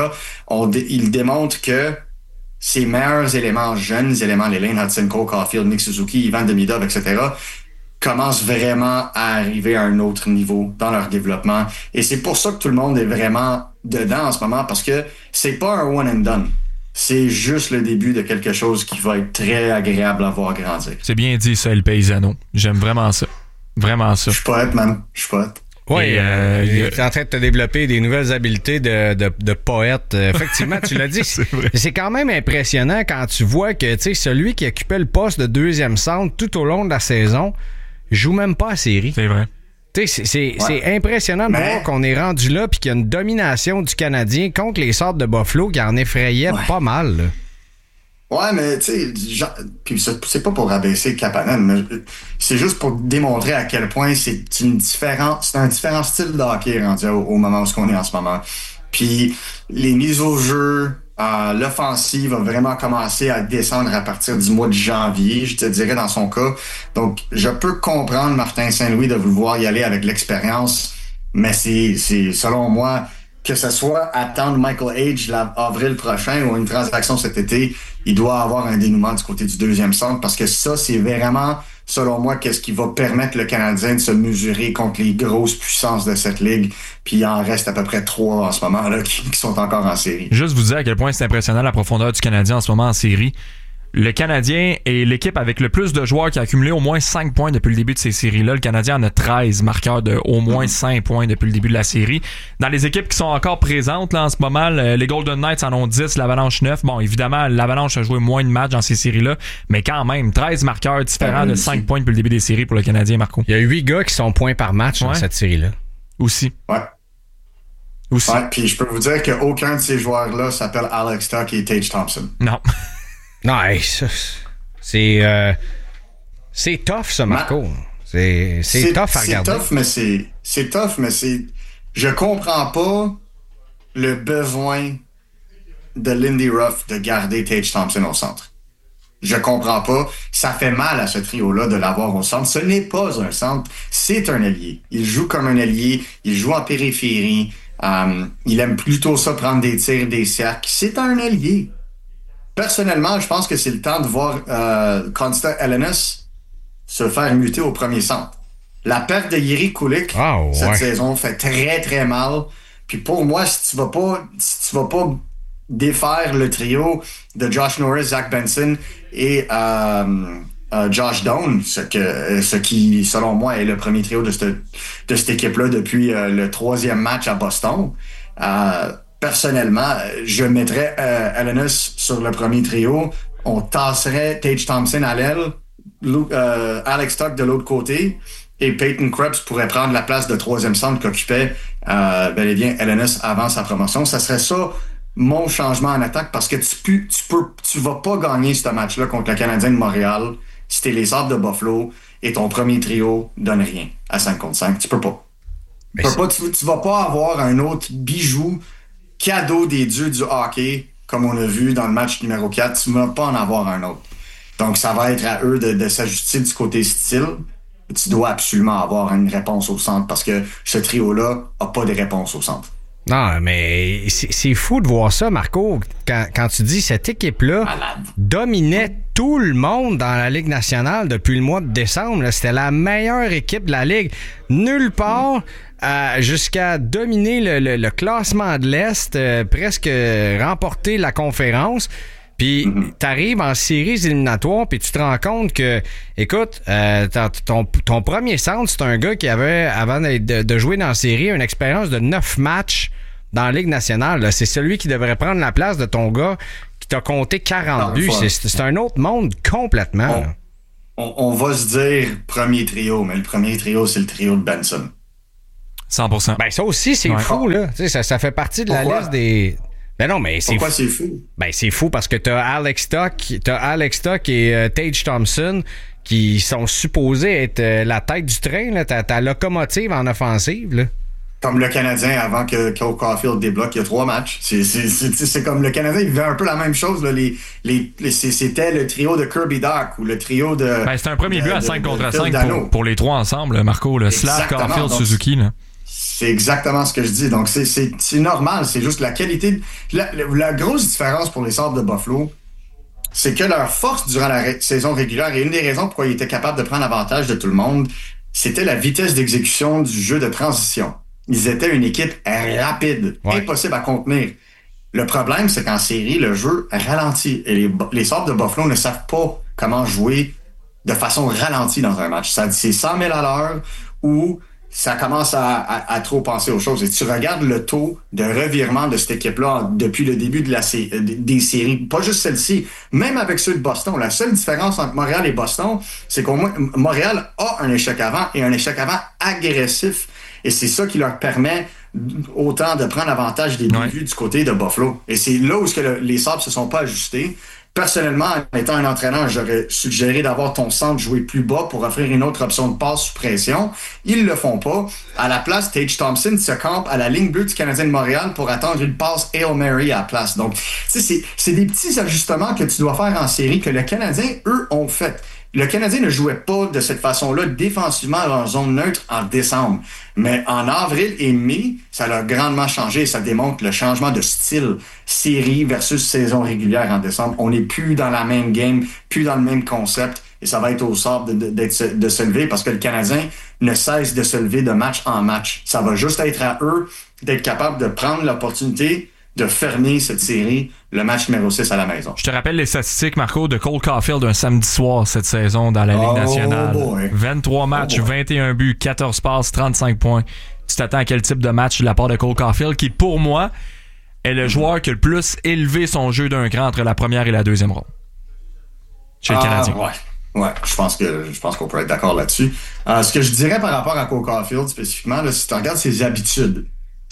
Il démontre que ces meilleurs éléments, jeunes éléments, les Lane Hudson, Cole Caulfield, Nick Suzuki, Ivan Demidov, etc., commencent vraiment à arriver à un autre niveau dans leur développement. Et c'est pour ça que tout le monde est vraiment dedans en ce moment, parce que c'est pas un one and done. C'est juste le début de quelque chose qui va être très agréable à voir grandir. C'est bien dit, ça, El Paisano. J'aime vraiment ça. Vraiment ça. Je suis poète, man. Je suis poète. Oui, tu es en train de te développer des nouvelles habiletés de poète. Effectivement, tu l'as dit. C'est quand même impressionnant quand tu vois que celui qui occupait le poste de deuxième centre tout au long de la saison joue même pas à série. C'est vrai. C'est impressionnant de voir qu'on est rendu là puis qu'il y a une domination du Canadien contre les Sabres de Buffalo qui en effrayait pas mal. Là. Ouais, mais tu sais, puis c'est pas pour rabaisser Kapanen, mais c'est juste pour démontrer à quel point c'est un différent style de hockey rendu au moment où on est en ce moment. Puis les mises au jeu, l'offensive va vraiment commencer à descendre à partir du mois de janvier, je te dirais dans son cas. Donc, je peux comprendre Martin Saint-Louis de vouloir y aller avec l'expérience, mais c'est selon moi, que ce soit attendre Michael Age l'avril prochain ou une transaction cet été, il doit avoir un dénouement du côté du deuxième centre parce que ça, c'est vraiment, selon moi, qu'est-ce qui va permettre le Canadien de se mesurer contre les grosses puissances de cette ligue. Puis il en reste à peu près 3 en ce moment là qui sont encore en série. Juste vous dire à quel point c'est impressionnant la profondeur du Canadien en ce moment en série. Le Canadien est l'équipe avec le plus de joueurs qui a accumulé au moins 5 points depuis le début de ces séries-là. Le Canadien en a 13 marqueurs de au moins 5 points depuis le début de la série. Dans les équipes qui sont encore présentes là en ce moment, les Golden Knights en ont 10, l'Avalanche 9. Bon, évidemment, l'Avalanche a joué moins de matchs dans ces séries-là, mais quand même, 13 marqueurs différents de 5 points depuis le début des séries pour le Canadien, Marco. Il y a 8 gars qui sont points par match dans cette série-là. Aussi. Ouais. Puis je peux vous dire qu'aucun de ces joueurs-là s'appelle Alex Tuch et Tage Thompson. Non. Non, c'est tough, ça, Marco. C'est tough à regarder. C'est tough, mais je comprends pas le besoin de Lindy Ruff de garder Tage Thompson au centre. Je comprends pas. Ça fait mal à ce trio-là de l'avoir au centre. Ce n'est pas un centre, c'est un allié. Il joue comme un allié, il joue en périphérie. Il aime plutôt ça prendre des tirs, des cercles. C'est un allié. Personnellement, je pense que c'est le temps de voir Konsta Elenis se faire muter au premier centre. La perte de Jiri Kulich cette saison fait très très mal. Puis pour moi, si tu vas pas défaire le trio de Josh Norris, Zach Benson et Josh Doan, ce qui selon moi est le premier trio de cette équipe-là depuis le 3e match à Boston. Personnellement, je mettrais Elenis sur le premier trio. On tasserait Tage Thompson à l'aile, Alex Tuch de l'autre côté, et Peyton Krebs pourrait prendre la place de 3e centre qu'occupait bel et bien Elenis avant sa promotion. Ça serait ça mon changement en attaque parce que tu vas pas gagner ce match-là contre le Canadien de Montréal si t'es les Sabres de Buffalo et ton premier trio donne rien à 5 contre 5. Tu peux pas. Tu vas pas avoir un autre bijou cadeau des dieux du hockey, comme on a vu dans le match numéro 4, tu ne vas pas en avoir un autre. Donc, ça va être à eux de s'ajuster du côté style. Tu dois absolument avoir une réponse au centre parce que ce trio-là n'a pas de réponse au centre. Non, mais c'est fou de voir ça, Marco, quand tu dis cette équipe-là dominait tout le monde dans la Ligue nationale depuis le mois de décembre. Là, c'était la meilleure équipe de la Ligue. Nulle part jusqu'à dominer le classement de l'Est, presque remporter la conférence. Puis t'arrives en séries éliminatoires, puis tu te rends compte que, écoute, ton premier centre, c'est un gars qui avait, avant de jouer dans la série, une expérience de 9 matchs dans la Ligue nationale. Là. C'est celui qui devrait prendre la place de ton gars qui t'a compté 40 buts. C'est un autre monde complètement. On va se dire premier trio, mais le premier trio, c'est le trio de Benson. 100%. Ben ça aussi, c'est fou, là. Tu sais, ça fait partie de la liste des... Ben non, mais pourquoi c'est fou? Ben c'est fou parce que t'as Alex Stock et Tage Thompson qui sont supposés être la tête du train, là, ta locomotive en offensive, là. Comme le Canadien avant que Cole Caulfield débloque il y a 3 matchs. C'est comme le Canadien, il vivait un peu la même chose. Là. C'était le trio de Kirby Dach ou le trio de... Ben, c'était un premier but à 5 contre 5 pour les trois ensemble, Marco. Slav, Caulfield, Suzuki. Là. C'est exactement ce que je dis. Donc, c'est normal. C'est juste la qualité... La grosse différence pour les Sabres de Buffalo, c'est que leur force durant la saison régulière, et une des raisons pourquoi ils étaient capables de prendre avantage de tout le monde, c'était la vitesse d'exécution du jeu de transition. Ils étaient une équipe rapide, impossible à contenir. Le problème, c'est qu'en série, le jeu ralentit. Et les Sabres de Buffalo ne savent pas comment jouer de façon ralentie dans un match. C'est 100 000 à l'heure ou ça commence à trop penser aux choses. Et tu regardes le taux de revirement de cette équipe-là depuis le début des séries, pas juste celle-ci, même avec ceux de Boston. La seule différence entre Montréal et Boston, c'est qu'au moins Montréal a un échec avant et un échec avant agressif. Et c'est ça qui leur permet autant de prendre avantage des débuts du côté de Buffalo. Et c'est là où les Sabres se sont pas ajustés. Personnellement, en étant un entraîneur, j'aurais suggéré d'avoir ton centre jouer plus bas pour offrir une autre option de passe sous pression. Ils le font pas. À la place, Tage Thompson se campe à la ligne bleue du Canadien de Montréal pour attendre une passe Hail Mary à la place. Donc, c'est des petits ajustements que tu dois faire en série que le Canadien, eux, ont fait. Le Canadien ne jouait pas de cette façon-là défensivement en zone neutre en décembre. Mais en avril et mai, ça a grandement changé. Ça démontre le changement de style série versus saison régulière en décembre. On n'est plus dans la même game, plus dans le même concept. Et ça va être au Sabres de se lever parce que le Canadien ne cesse de se lever de match en match. Ça va juste être à eux d'être capables de prendre l'opportunité de fermer cette série, le match numéro 6 à la maison. Je te rappelle les statistiques, Marco, de Cole Caulfield un samedi soir cette saison dans la Ligue nationale. Boy. 23 matchs, 21 buts, 14 passes, 35 points. Tu t'attends à quel type de match de la part de Cole Caulfield qui, pour moi, est le joueur qui a le plus élevé son jeu d'un cran entre la première et la deuxième ronde chez le Canadien. Ouais, je pense qu'on peut être d'accord là-dessus. Ce que je dirais par rapport à Cole Caulfield spécifiquement, là, si tu regardes ses habitudes,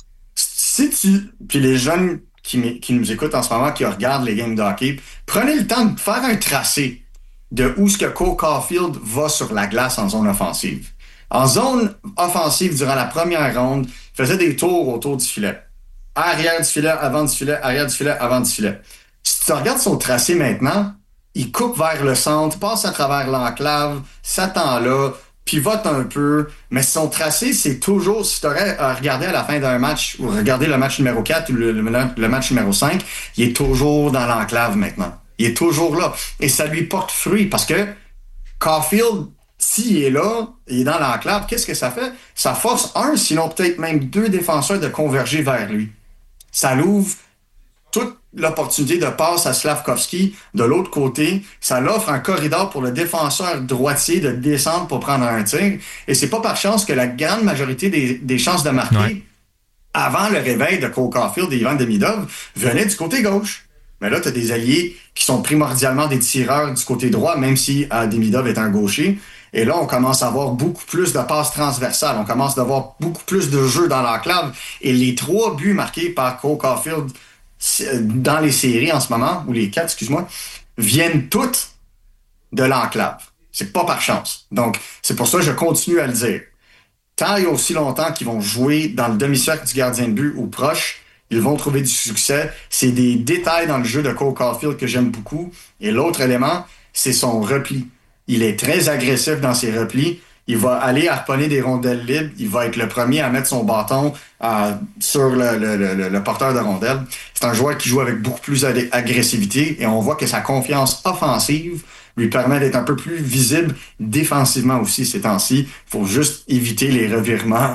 puis les jeunes qui nous écoutent en ce moment, qui regardent les games de hockey, prenez le temps de faire un tracé de où ce que Cole Caulfield va sur la glace en zone offensive. En zone offensive, durant la première ronde, il faisait des tours autour du filet. Arrière du filet, avant du filet, arrière du filet, avant du filet. Si tu regardes son tracé maintenant, il coupe vers le centre, passe à travers l'enclave, s'attend là, pivote un peu, mais son tracé, c'est toujours, si tu aurais regardé à la fin d'un match, ou regardé le match numéro 4 ou le match numéro 5, il est toujours dans l'enclave maintenant. Il est toujours là. Et ça lui porte fruit, parce que Caulfield, s'il est là, il est dans l'enclave, qu'est-ce que ça fait? Ça force sinon peut-être même 2 défenseurs de converger vers lui. Ça l'ouvre toute l'opportunité de passe à Slavkovski de l'autre côté. Ça l'offre un corridor pour le défenseur droitier de descendre pour prendre un tir. Et c'est pas par chance que la grande majorité des chances de marquer avant le réveil de Cole Caulfield et Ivan Demidov venaient du côté gauche. Mais là, tu as des alliés qui sont primordialement des tireurs du côté droit, même si Demidov est un gaucher. Et là, on commence à avoir beaucoup plus de passes transversales. On commence à avoir beaucoup plus de jeux dans l'enclave. Et les 3 buts marqués par Cole Caulfield dans les séries en ce moment, ou les 4, excuse-moi, viennent toutes de l'enclave. C'est pas par chance. Donc, c'est pour ça que je continue à le dire. Tant et aussi longtemps qu'ils vont jouer dans le demi-cercle du gardien de but ou proche, ils vont trouver du succès. C'est des détails dans le jeu de Cole Caulfield que j'aime beaucoup. Et l'autre élément, c'est son repli. Il est très agressif dans ses replis. Il va aller harponner des rondelles libres. Il va être le premier à mettre son bâton sur le porteur de rondelles. C'est un joueur qui joue avec beaucoup plus d'agressivité et on voit que sa confiance offensive lui permet d'être un peu plus visible défensivement aussi ces temps-ci. Il faut juste éviter les revirements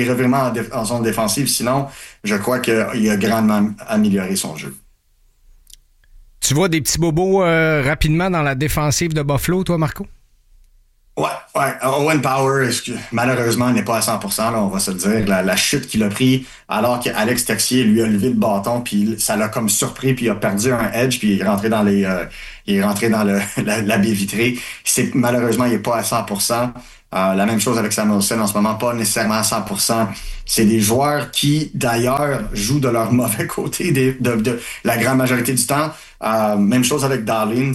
en zone défensive. Sinon, je crois qu'il a grandement amélioré son jeu. Tu vois des petits bobos rapidement dans la défensive de Buffalo, toi, Marco? Ouais. Owen Power, malheureusement, n'est pas à 100%, là, on va se le dire. La chute qu'il a pris, alors qu'Alex Texier lui a levé le bâton, puis ça l'a comme surpris, puis il a perdu un edge, puis il est rentré dans la baie vitrée. Malheureusement, il est pas à 100%. La même chose avec Samuelson en ce moment, pas nécessairement à 100%. C'est des joueurs qui, d'ailleurs, jouent de leur mauvais côté de la grande majorité du temps. Même chose avec Darlene.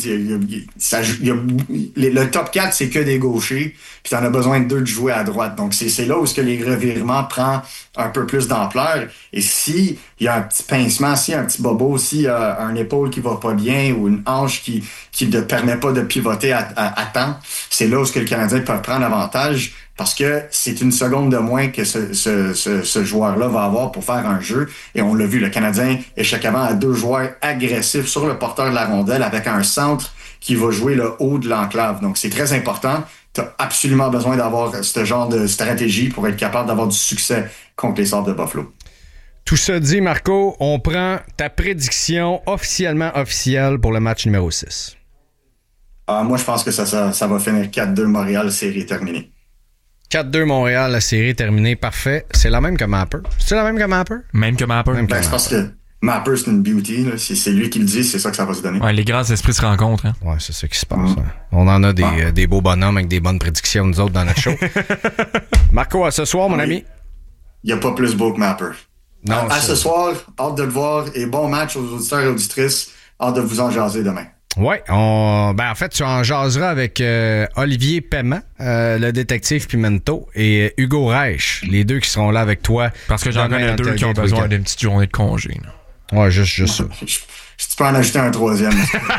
Le top 4, c'est que des gauchers, puis t'en as besoin de 2 de jouer à droite. Donc, c'est là où ce que les revirements prennent un peu plus d'ampleur. Et si il y a un petit pincement, s'il y a un petit bobo, s'il y a un épaule qui va pas bien ou une hanche qui ne permet pas de pivoter à temps, c'est là où ce que le Canadien peut prendre avantage. Parce que c'est une seconde de moins que ce joueur-là va avoir pour faire un jeu. Et on l'a vu, le Canadien échec avant à 2 joueurs agressifs sur le porteur de la rondelle avec un centre qui va jouer le haut de l'enclave. Donc, c'est très important. Tu as absolument besoin d'avoir ce genre de stratégie pour être capable d'avoir du succès contre les Sabres de Buffalo. Tout ça dit, Marco, on prend ta prédiction officielle pour le match numéro 6. Moi, je pense que ça va finir 4-2 Montréal, série terminée. 4-2 Montréal, la série terminée. Parfait. C'est la même que Mapper. C'est la même que Mapper? Même que Mapper. C'est parce que Mapper, c'est une beauty. Là. C'est lui qui le dit, c'est ça que ça va se donner. Ouais, les grands esprits se rencontrent. Hein. Ouais, c'est ça qui se passe. Hein. On en a des beaux bonhommes avec des bonnes prédictions, nous autres, dans notre show. Marco, à ce soir, mon ami. Il n'y a pas plus beau que Mapper. Non, à ce soir, hâte de le voir. Et bon match aux auditeurs et auditrices. Hâte de vous en jaser demain. Oui, en fait, tu en jaseras avec Olivier Paiement, le détective Pimento, et Hugo Reich, les deux qui seront là avec toi. Parce que j'en connais 2 qui ont besoin d'une petite journée de congé. Là. Ouais, juste ça. Tu peux en ajouter un 3e.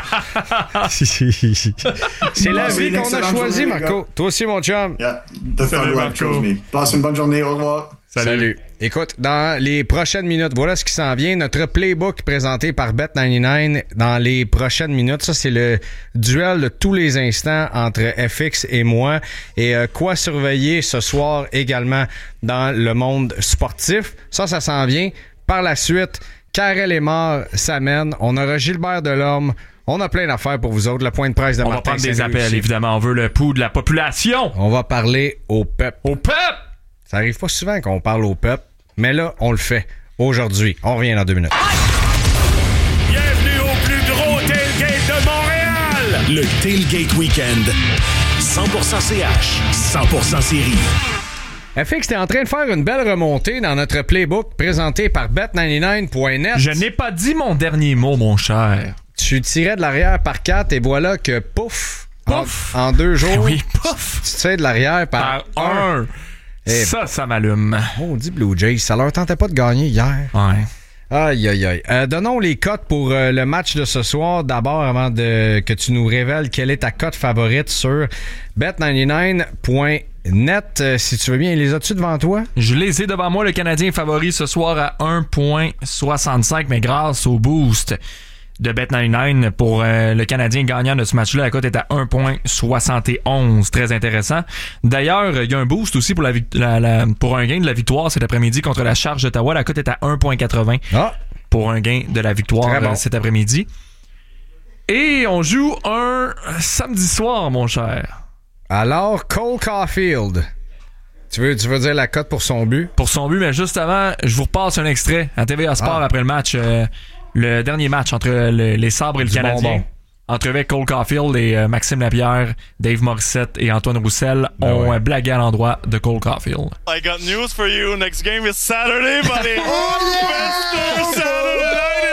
C'est la vie qu'on a choisie, Marco. Toi aussi, mon chum. Salut, Marco. Passe une bonne journée. Au revoir. Salut. Écoute, dans les prochaines minutes, voilà ce qui s'en vient. Notre playbook présenté par Bet99 dans les prochaines minutes. Ça, c'est le duel de tous les instants entre FX et moi. Et quoi surveiller ce soir également dans le monde sportif. Ça s'en vient. Par la suite, Karel Émard s'amène. On aura Gilbert Delorme. On a plein d'affaires pour vous autres. Le point de presse de Martin. On va prendre des appels, évidemment. On veut le pouls de la population. On va parler au peuple. Au peuple! Ça arrive pas souvent qu'on parle au peuple, mais là, on le fait. Aujourd'hui, on revient dans 2 minutes. Bienvenue au plus gros tailgate de Montréal! Le Tailgate Weekend. 100% CH, 100% série. FX, t'es en train de faire une belle remontée dans notre playbook présenté par Bet99.net. Je n'ai pas dit mon dernier mot, mon cher. Tu tirais de l'arrière par 4 et voilà que pouf! En 2 jours, oui, pouf! Tu tires de l'arrière par 1. Ça m'allume. Oh, dit Blue Jays, ça leur tentait pas de gagner hier. Ouais. Aïe. Donnons les cotes pour le match de ce soir. D'abord, avant que tu nous révèles quelle est ta cote favorite sur Bet99.net. Si tu veux bien, les as-tu devant toi? Je les ai devant moi. Le Canadien favori ce soir à 1,65, mais grâce au boost de Bet99 pour le Canadien gagnant de ce match-là. La cote est à 1,71. Très intéressant. D'ailleurs, il y a un boost aussi pour pour un gain de la victoire cet après-midi contre la Charge d'Ottawa. La cote est à 1,80 pour un gain de la victoire cet après-midi. Et on joue un samedi soir, mon cher. Alors, Cole Caulfield. Tu veux dire la cote pour son but? Pour son but, mais juste avant, je vous repasse un extrait à TVA Sport après le match. Le dernier match entre les Sabres et le Canadien. Entrevue avec Cole Caulfield et Maxime Lapierre, Dave Morissette et Antoine Roussel ont blagué à l'endroit de Cole Caulfield. I got news for you. Next game is Saturday, buddy. Best Saturday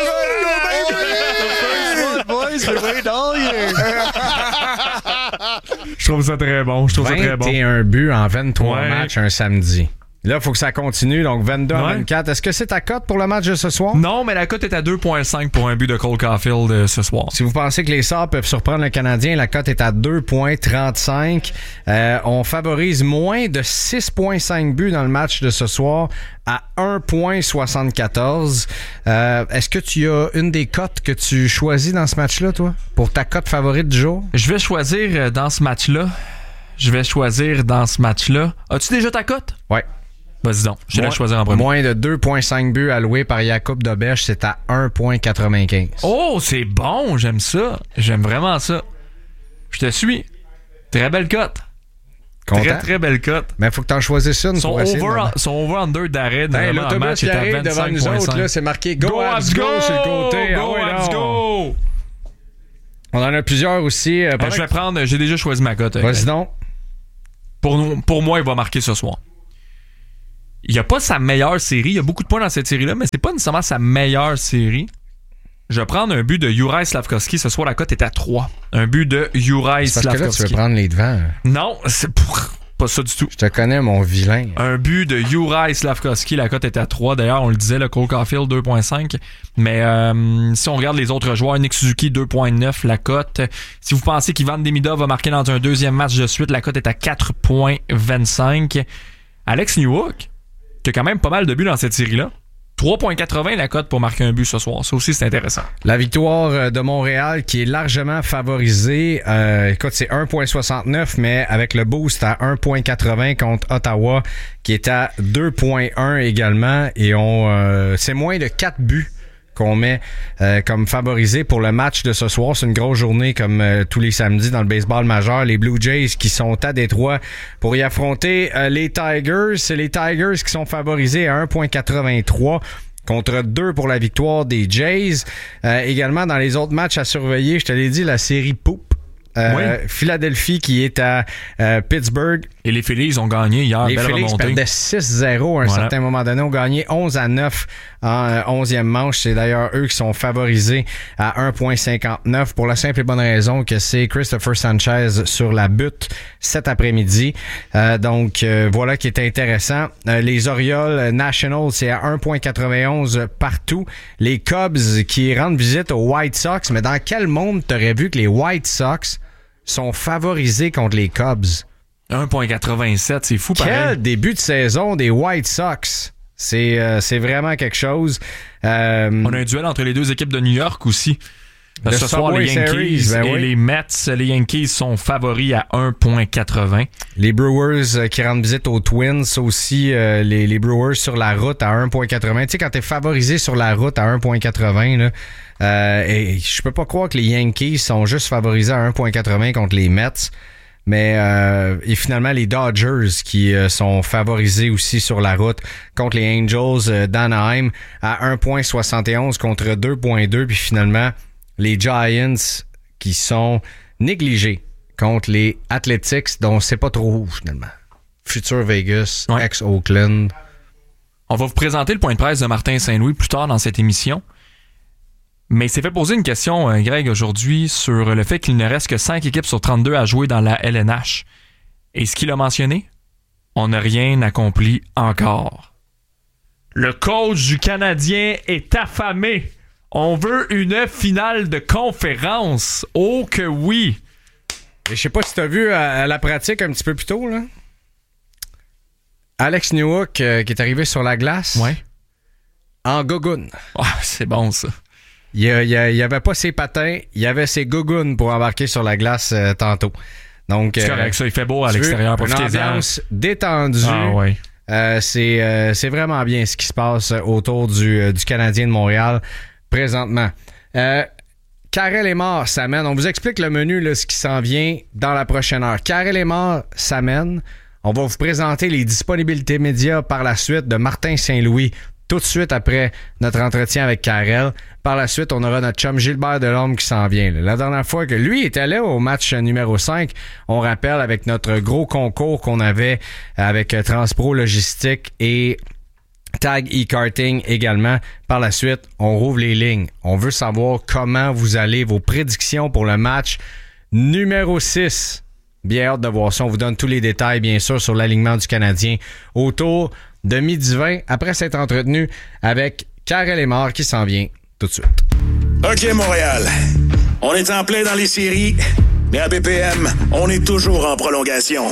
night is boys, we wait all year. Je trouve ça très bon. 21 buts en 23 matchs un samedi. Là, il faut que ça continue, donc 22 à 24. Est-ce que c'est ta cote pour le match de ce soir? Non, mais la cote est à 2,5 pour un but de Cole Caulfield ce soir. Si vous pensez que les Sabres peuvent surprendre le Canadien, la cote est à 2,35. On favorise moins de 6,5 buts dans le match de ce soir à 1,74. Est-ce que tu as une des cotes que tu choisis dans ce match-là, toi, pour ta cote favorite du jour? Je vais choisir dans ce match-là. As-tu déjà ta cote? Ouais. Vas-y donc, je te laisse choisir en premier. Moins de 2,5 buts alloués par Jakub Dobeš, c'est à 1,95. Oh, c'est bon, j'aime ça. J'aime vraiment ça. Je te suis. Très belle cote. Content? Très, très belle cote. Mais il faut que tu en choisisses une pour essayer. Son over-under d'arrêt dans le match qui est à arrive devant nous autres, là, c'est marqué Go Habs Go sur le côté. Go Habs Go! On en a plusieurs aussi. Je vais prendre, j'ai déjà choisi ma cote. Vas-y donc. Pour moi, il va marquer ce soir. Il n'y a pas sa meilleure série. Il y a beaucoup de points dans cette série-là, mais c'est pas nécessairement sa meilleure série. Je vais prendre un but de Juraj Slafkovský. Ce soir, la cote est à 3. Un but de Juraj Slafkovský. Parce que là, tu veux prendre les devants. Non, c'est pas ça du tout. Je te connais, mon vilain. Un but de Juraj Slafkovský. La cote est à 3. D'ailleurs, on le disait, le Cole Caulfield 2.5. Mais si on regarde les autres joueurs, Nick Suzuki 2.9, la cote. Si vous pensez qu'Ivan Demidov va marquer dans un deuxième match de suite, la cote est à 4.25. Alex Newhook, qui a quand même pas mal de buts dans cette série-là. 3.80 la cote pour marquer un but ce soir. Ça aussi, c'est intéressant. La victoire de Montréal qui est largement favorisée. Écoute, c'est 1.69, mais avec le boost à 1.80 contre Ottawa, qui est à 2.1 également. Et c'est moins de 4 buts qu'on met comme favorisé pour le match de ce soir. C'est une grosse journée comme tous les samedis dans le baseball majeur. Les Blue Jays qui sont à Détroit pour y affronter les Tigers. C'est les Tigers qui sont favorisés à 1.83 contre 2 pour la victoire des Jays. Également dans les autres matchs à surveiller, je te l'ai dit, la série Poupe. Philadelphie qui est à Pittsburgh. Et les Phillies ont gagné hier. Les Phillies perdaient 6-0 à un certain moment donné. Ont gagné 11-9 en 11e manche. C'est d'ailleurs eux qui sont favorisés à 1.59 pour la simple et bonne raison que c'est Christopher Sanchez sur la butte cet après-midi. Donc voilà qui est intéressant. Les Orioles Nationals, c'est à 1.91 partout. Les Cubs qui rendent visite aux White Sox. Mais dans quel monde t'aurais vu que les White Sox sont favorisés contre les Cubs? 1.87, c'est fou pareil. Quel début de saison des White Sox. C'est vraiment quelque chose. On a un duel entre les deux équipes de New York aussi. Ce soir, les Yankees et les Mets. Les Yankees sont favoris à 1.80. Les Brewers qui rendent visite aux Twins aussi. Les Brewers sur la route à 1.80. Tu sais, quand t'es favorisé sur la route à 1.80, là, et je peux pas croire que les Yankees sont juste favorisés à 1.80 contre les Mets. Mais et finalement, les Dodgers qui sont favorisés aussi sur la route contre les Angels d'Anaheim à 1.71 contre 2.2. Puis finalement, les Giants qui sont négligés contre les Athletics, dont c'est pas trop où finalement. Futur Vegas, ex-Oakland. On va vous présenter le point de presse de Martin Saint-Louis plus tard dans cette émission. Mais il s'est fait poser une question, Greg, aujourd'hui, sur le fait qu'il ne reste que 5 équipes sur 32 à jouer dans la LNH. Et ce qu'il a mentionné, on n'a rien accompli encore. Le coach du Canadien est affamé. On veut une finale de conférence. Oh que oui! Et je sais pas si t'as vu à la pratique un petit peu plus tôt, là. Alex Newhook qui est arrivé sur la glace. Ouais. En gogoune. Ah, c'est bon ça. Il y avait pas ses patins, il y avait ses gougounes pour embarquer sur la glace tantôt. Donc c'est correct, ça, il fait beau à l'extérieur. Une ambiance détendue. Ah, ouais. C'est vraiment bien ce qui se passe autour du Canadien de Montréal présentement. Karel Emard s'amène. On vous explique le menu, là, ce qui s'en vient dans la prochaine heure. Karel Emard s'amène. On va vous présenter les disponibilités médias par la suite de Martin Saint-Louis tout de suite après notre entretien avec Karel. Par la suite, on aura notre chum Gilbert Delorme qui s'en vient. La dernière fois que lui était là au match numéro 5, on rappelle avec notre gros concours qu'on avait avec Transpro Logistique et Tag e-Karting également. Par la suite, on rouvre les lignes. On veut savoir comment vous allez, vos prédictions pour le match numéro 6. Bien hâte de voir ça. On vous donne tous les détails, bien sûr, sur l'alignement du Canadien autour de 12h20 après s'être entretenu avec Karel Emard qui s'en vient tout de suite. OK, Montréal. On est en plein dans les séries, mais à BPM, on est toujours en prolongation.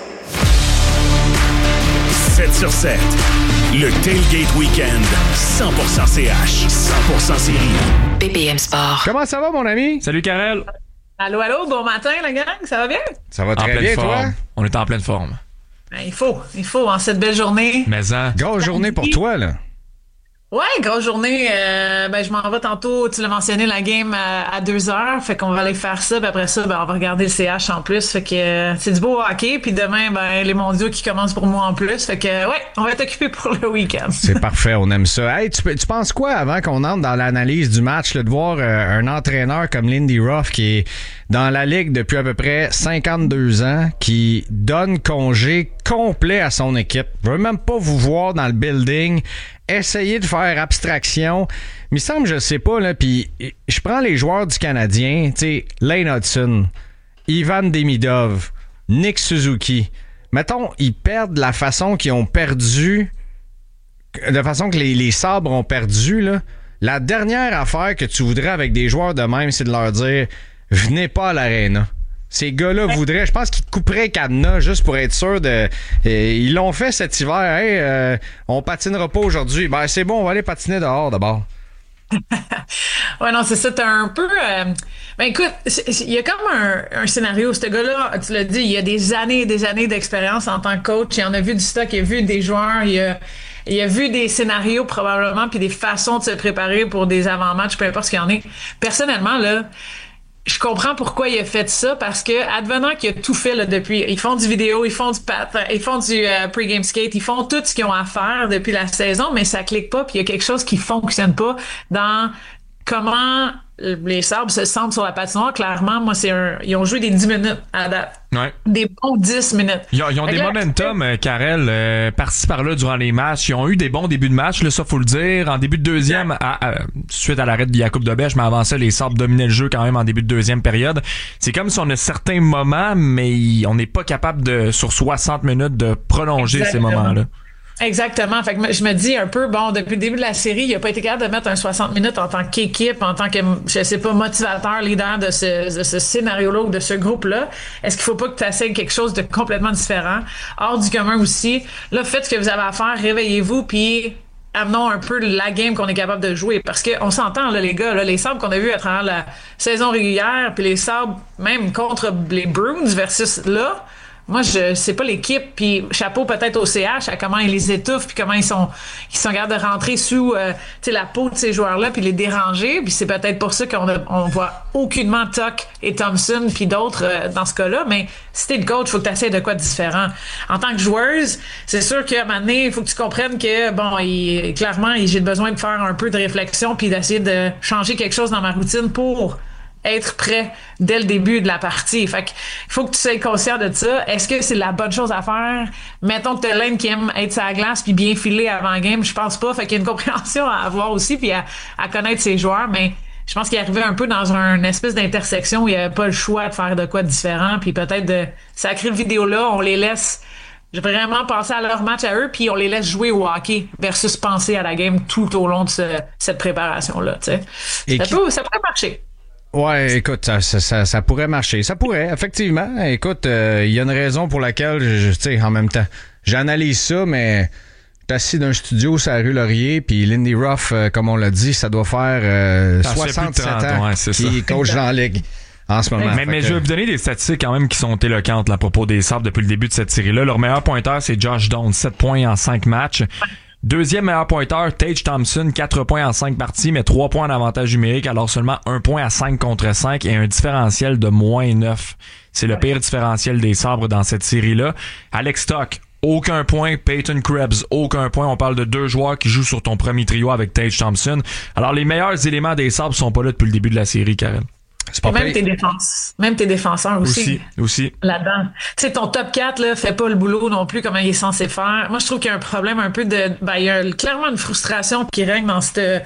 7 sur 7. Le Tailgate Weekend. 100% CH. 100% série. BPM Sport. Comment ça va, mon ami? Salut, Karel. Allô, bon matin, la gang. Ça va bien? Ça va très bien, toi? On est en pleine forme. Ben, il faut en cette belle journée. Mais grosse journée pour toi, là. Ouais, grosse journée. Je m'en vais tantôt. Tu l'as mentionné, la game à 2h. Fait qu'on va aller faire ça. Puis après ça, on va regarder le CH en plus. Fait que c'est du beau hockey. Puis demain, les mondiaux qui commencent pour moi en plus. Fait que on va être occupé pour le week-end. C'est parfait, on aime ça. Hey, tu penses quoi avant qu'on entre dans l'analyse du match, là, de voir un entraîneur comme Lindy Ruff qui est dans la ligue depuis à peu près 52 ans, qui donne congé complet à son équipe. Je veux même pas vous voir dans le building. Essayer de faire abstraction. Mais il semble, je sais pas, là, puis je prends les joueurs du Canadien, tu sais, Lane Hudson, Ivan Demidov, Nick Suzuki. Mettons, ils perdent de la façon qu'ils ont perdu, de façon que les Sabres ont perdu, là. La dernière affaire que tu voudrais avec des joueurs de même, c'est de leur dire « Venez pas à l'aréna ». Ces gars-là voudraient, je pense qu'ils te couperaient cadenas juste pour être sûr de... ils l'ont fait cet hiver. Hey, on patinera pas aujourd'hui. Ben c'est bon, on va aller patiner dehors d'abord. Ouais, non, c'est ça. T'as un peu... écoute, il y a comme un scénario. Ce gars-là, tu l'as dit, il y a des années et des années d'expérience en tant que coach. Il en a vu du stock, il a vu des joueurs, il a vu des scénarios probablement, puis des façons de se préparer pour des avant-matchs, peu importe ce qu'il y en est. Personnellement, là... Je comprends pourquoi il a fait ça, parce que advenant qu'il a tout fait là depuis, ils font du vidéo, ils font du pre-game skate, ils font tout ce qu'ils ont à faire depuis la saison, mais ça clique pas, puis il y a quelque chose qui fonctionne pas dans comment les Sabres se sentent sur la patinoire. Clairement, moi, ils ont joué des 10 minutes à date. Ouais. Des bons 10 minutes. Ils ont des momentum, Karel, par-ci par-là durant les matchs. Ils ont eu des bons débuts de match, là, ça faut le dire. En début de deuxième, suite à l'arrêt de Jakub Dobeš, mais avant ça, les Sabres dominaient le jeu quand même en début de deuxième période. C'est comme si on a certains moments, mais on n'est pas capable de, sur 60 minutes, de prolonger ces moments-là. Exactement. Fait que je me dis un peu, depuis le début de la série, il a pas été capable de mettre un 60 minutes en tant qu'équipe, en tant que, je sais pas, motivateur, leader de ce scénario-là ou de ce groupe-là. Est-ce qu'il faut pas que tu essaies quelque chose de complètement différent, hors du commun aussi? Là, faites ce que vous avez à faire, réveillez-vous, puis amenons un peu la game qu'on est capable de jouer. Parce que on s'entend, là, les gars, là, les Sabres qu'on a vus à travers la saison régulière, puis les Sabres, même contre les Bruins versus là, moi, je sais pas l'équipe, puis chapeau peut-être au CH à comment ils les étouffent, puis comment ils sont capables de rentrer sous la peau de ces joueurs-là, puis les déranger. Puis c'est peut-être pour ça qu'on voit aucunement Tuck et Thompson, puis d'autres dans ce cas-là. Mais si t'es le coach, faut que tu essaies de quoi de différent. En tant que joueuse, c'est sûr qu'à un moment donné, il faut que tu comprennes que, clairement, j'ai besoin de faire un peu de réflexion, puis d'essayer de changer quelque chose dans ma routine pour être prêt dès le début de la partie. Fait qu'il faut que tu sois conscient de ça. Est-ce que c'est la bonne chose à faire? Mettons que t'as Lane qui aime être sur la glace puis bien filer avant le game. Je pense pas. Fait qu'il y a une compréhension à avoir aussi puis à connaître ses joueurs. Mais je pense qu'il est arrivé un peu dans une espèce d'intersection où il n'y avait pas le choix de faire de quoi de différent. Puis peut-être de sacrer le vidéo-là, on les laisse vraiment penser à leur match à eux puis on les laisse jouer au hockey versus penser à la game tout au long de cette préparation-là. Ça pourrait marcher. Ouais, écoute, ça pourrait marcher. Ça pourrait, effectivement. Écoute, il y a une raison pour laquelle, tu sais, en même temps, j'analyse ça, mais t'es assis dans un studio sur la rue Laurier, puis Lindy Ruff, comme on l'a dit, ça doit faire 67 ans qu'il coach dans la ligue en ce moment. Mais je vais vous donner des statistiques quand même qui sont éloquentes là, à propos des Sabres depuis le début de cette série-là. Leur meilleur pointeur, c'est Josh Doan, 7 points en 5 matchs. Deuxième meilleur pointeur, Tage Thompson, 4 points en 5 parties, mais 3 points en avantage numérique, alors seulement 1 point à 5 contre 5 et un différentiel de -9. C'est le pire différentiel des Sabres dans cette série-là. Alex Stock, aucun point. Peyton Krebs, aucun point. On parle de 2 joueurs qui jouent sur ton premier trio avec Tage Thompson. Alors, les meilleurs éléments des Sabres sont pas là depuis le début de la série, Karen. Même tes défenseurs aussi. Là-dedans. Tu sais, ton top 4, là, fait pas le boulot non plus comme il est censé faire. Moi, je trouve qu'il y a un problème un peu il y a clairement une frustration qui règne dans ce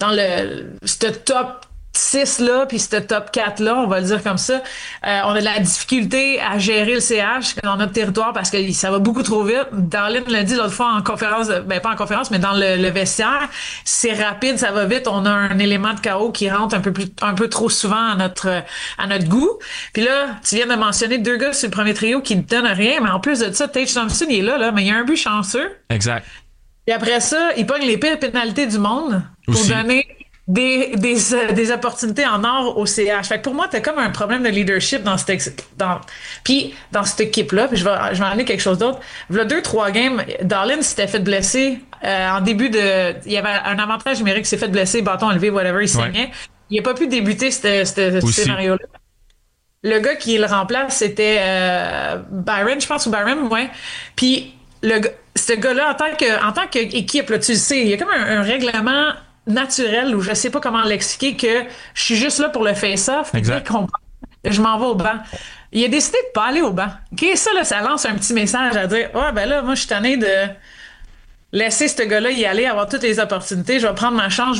top 6-là, puis ce top 4-là, on va le dire comme ça. On a de la difficulté à gérer le CH dans notre territoire parce que ça va beaucoup trop vite. Darlene l'a dit l'autre fois en conférence, pas en conférence, mais dans le vestiaire. C'est rapide, ça va vite. On a un élément de chaos qui rentre un peu trop souvent à notre goût. Puis là, tu viens de mentionner 2 gars sur le premier trio qui ne donnent rien, mais en plus de ça, Tage Thompson, il est là, mais il y a un but chanceux. Exact. Et après ça, il pogne les pires pénalités du monde pour donner des opportunités en or au CH. Fait que pour moi, t'as comme un problème de leadership dans cette équipe-là. Puis je vais en aller quelque chose d'autre. Il y a 2-3 games, Darlin s'était fait blesser en début de... Il y avait un avantage numérique, il s'est fait blesser, bâton élevé, whatever, il saignait. Il n'a pas pu débuter ce scénario-là. Le gars qui le remplace, c'était Byron, je pense, ou Byron, ouais. Puis ce gars-là, en tant qu'équipe, là, tu le sais, il y a comme un règlement naturel, ou je sais pas comment l'expliquer, que je suis juste là pour le face-off, je m'en vais au banc. Il a décidé de pas aller au banc. OK, ça lance un petit message à dire, ben là, moi, je suis tanné de laisser ce gars-là y aller, avoir toutes les opportunités, je vais prendre ma chance,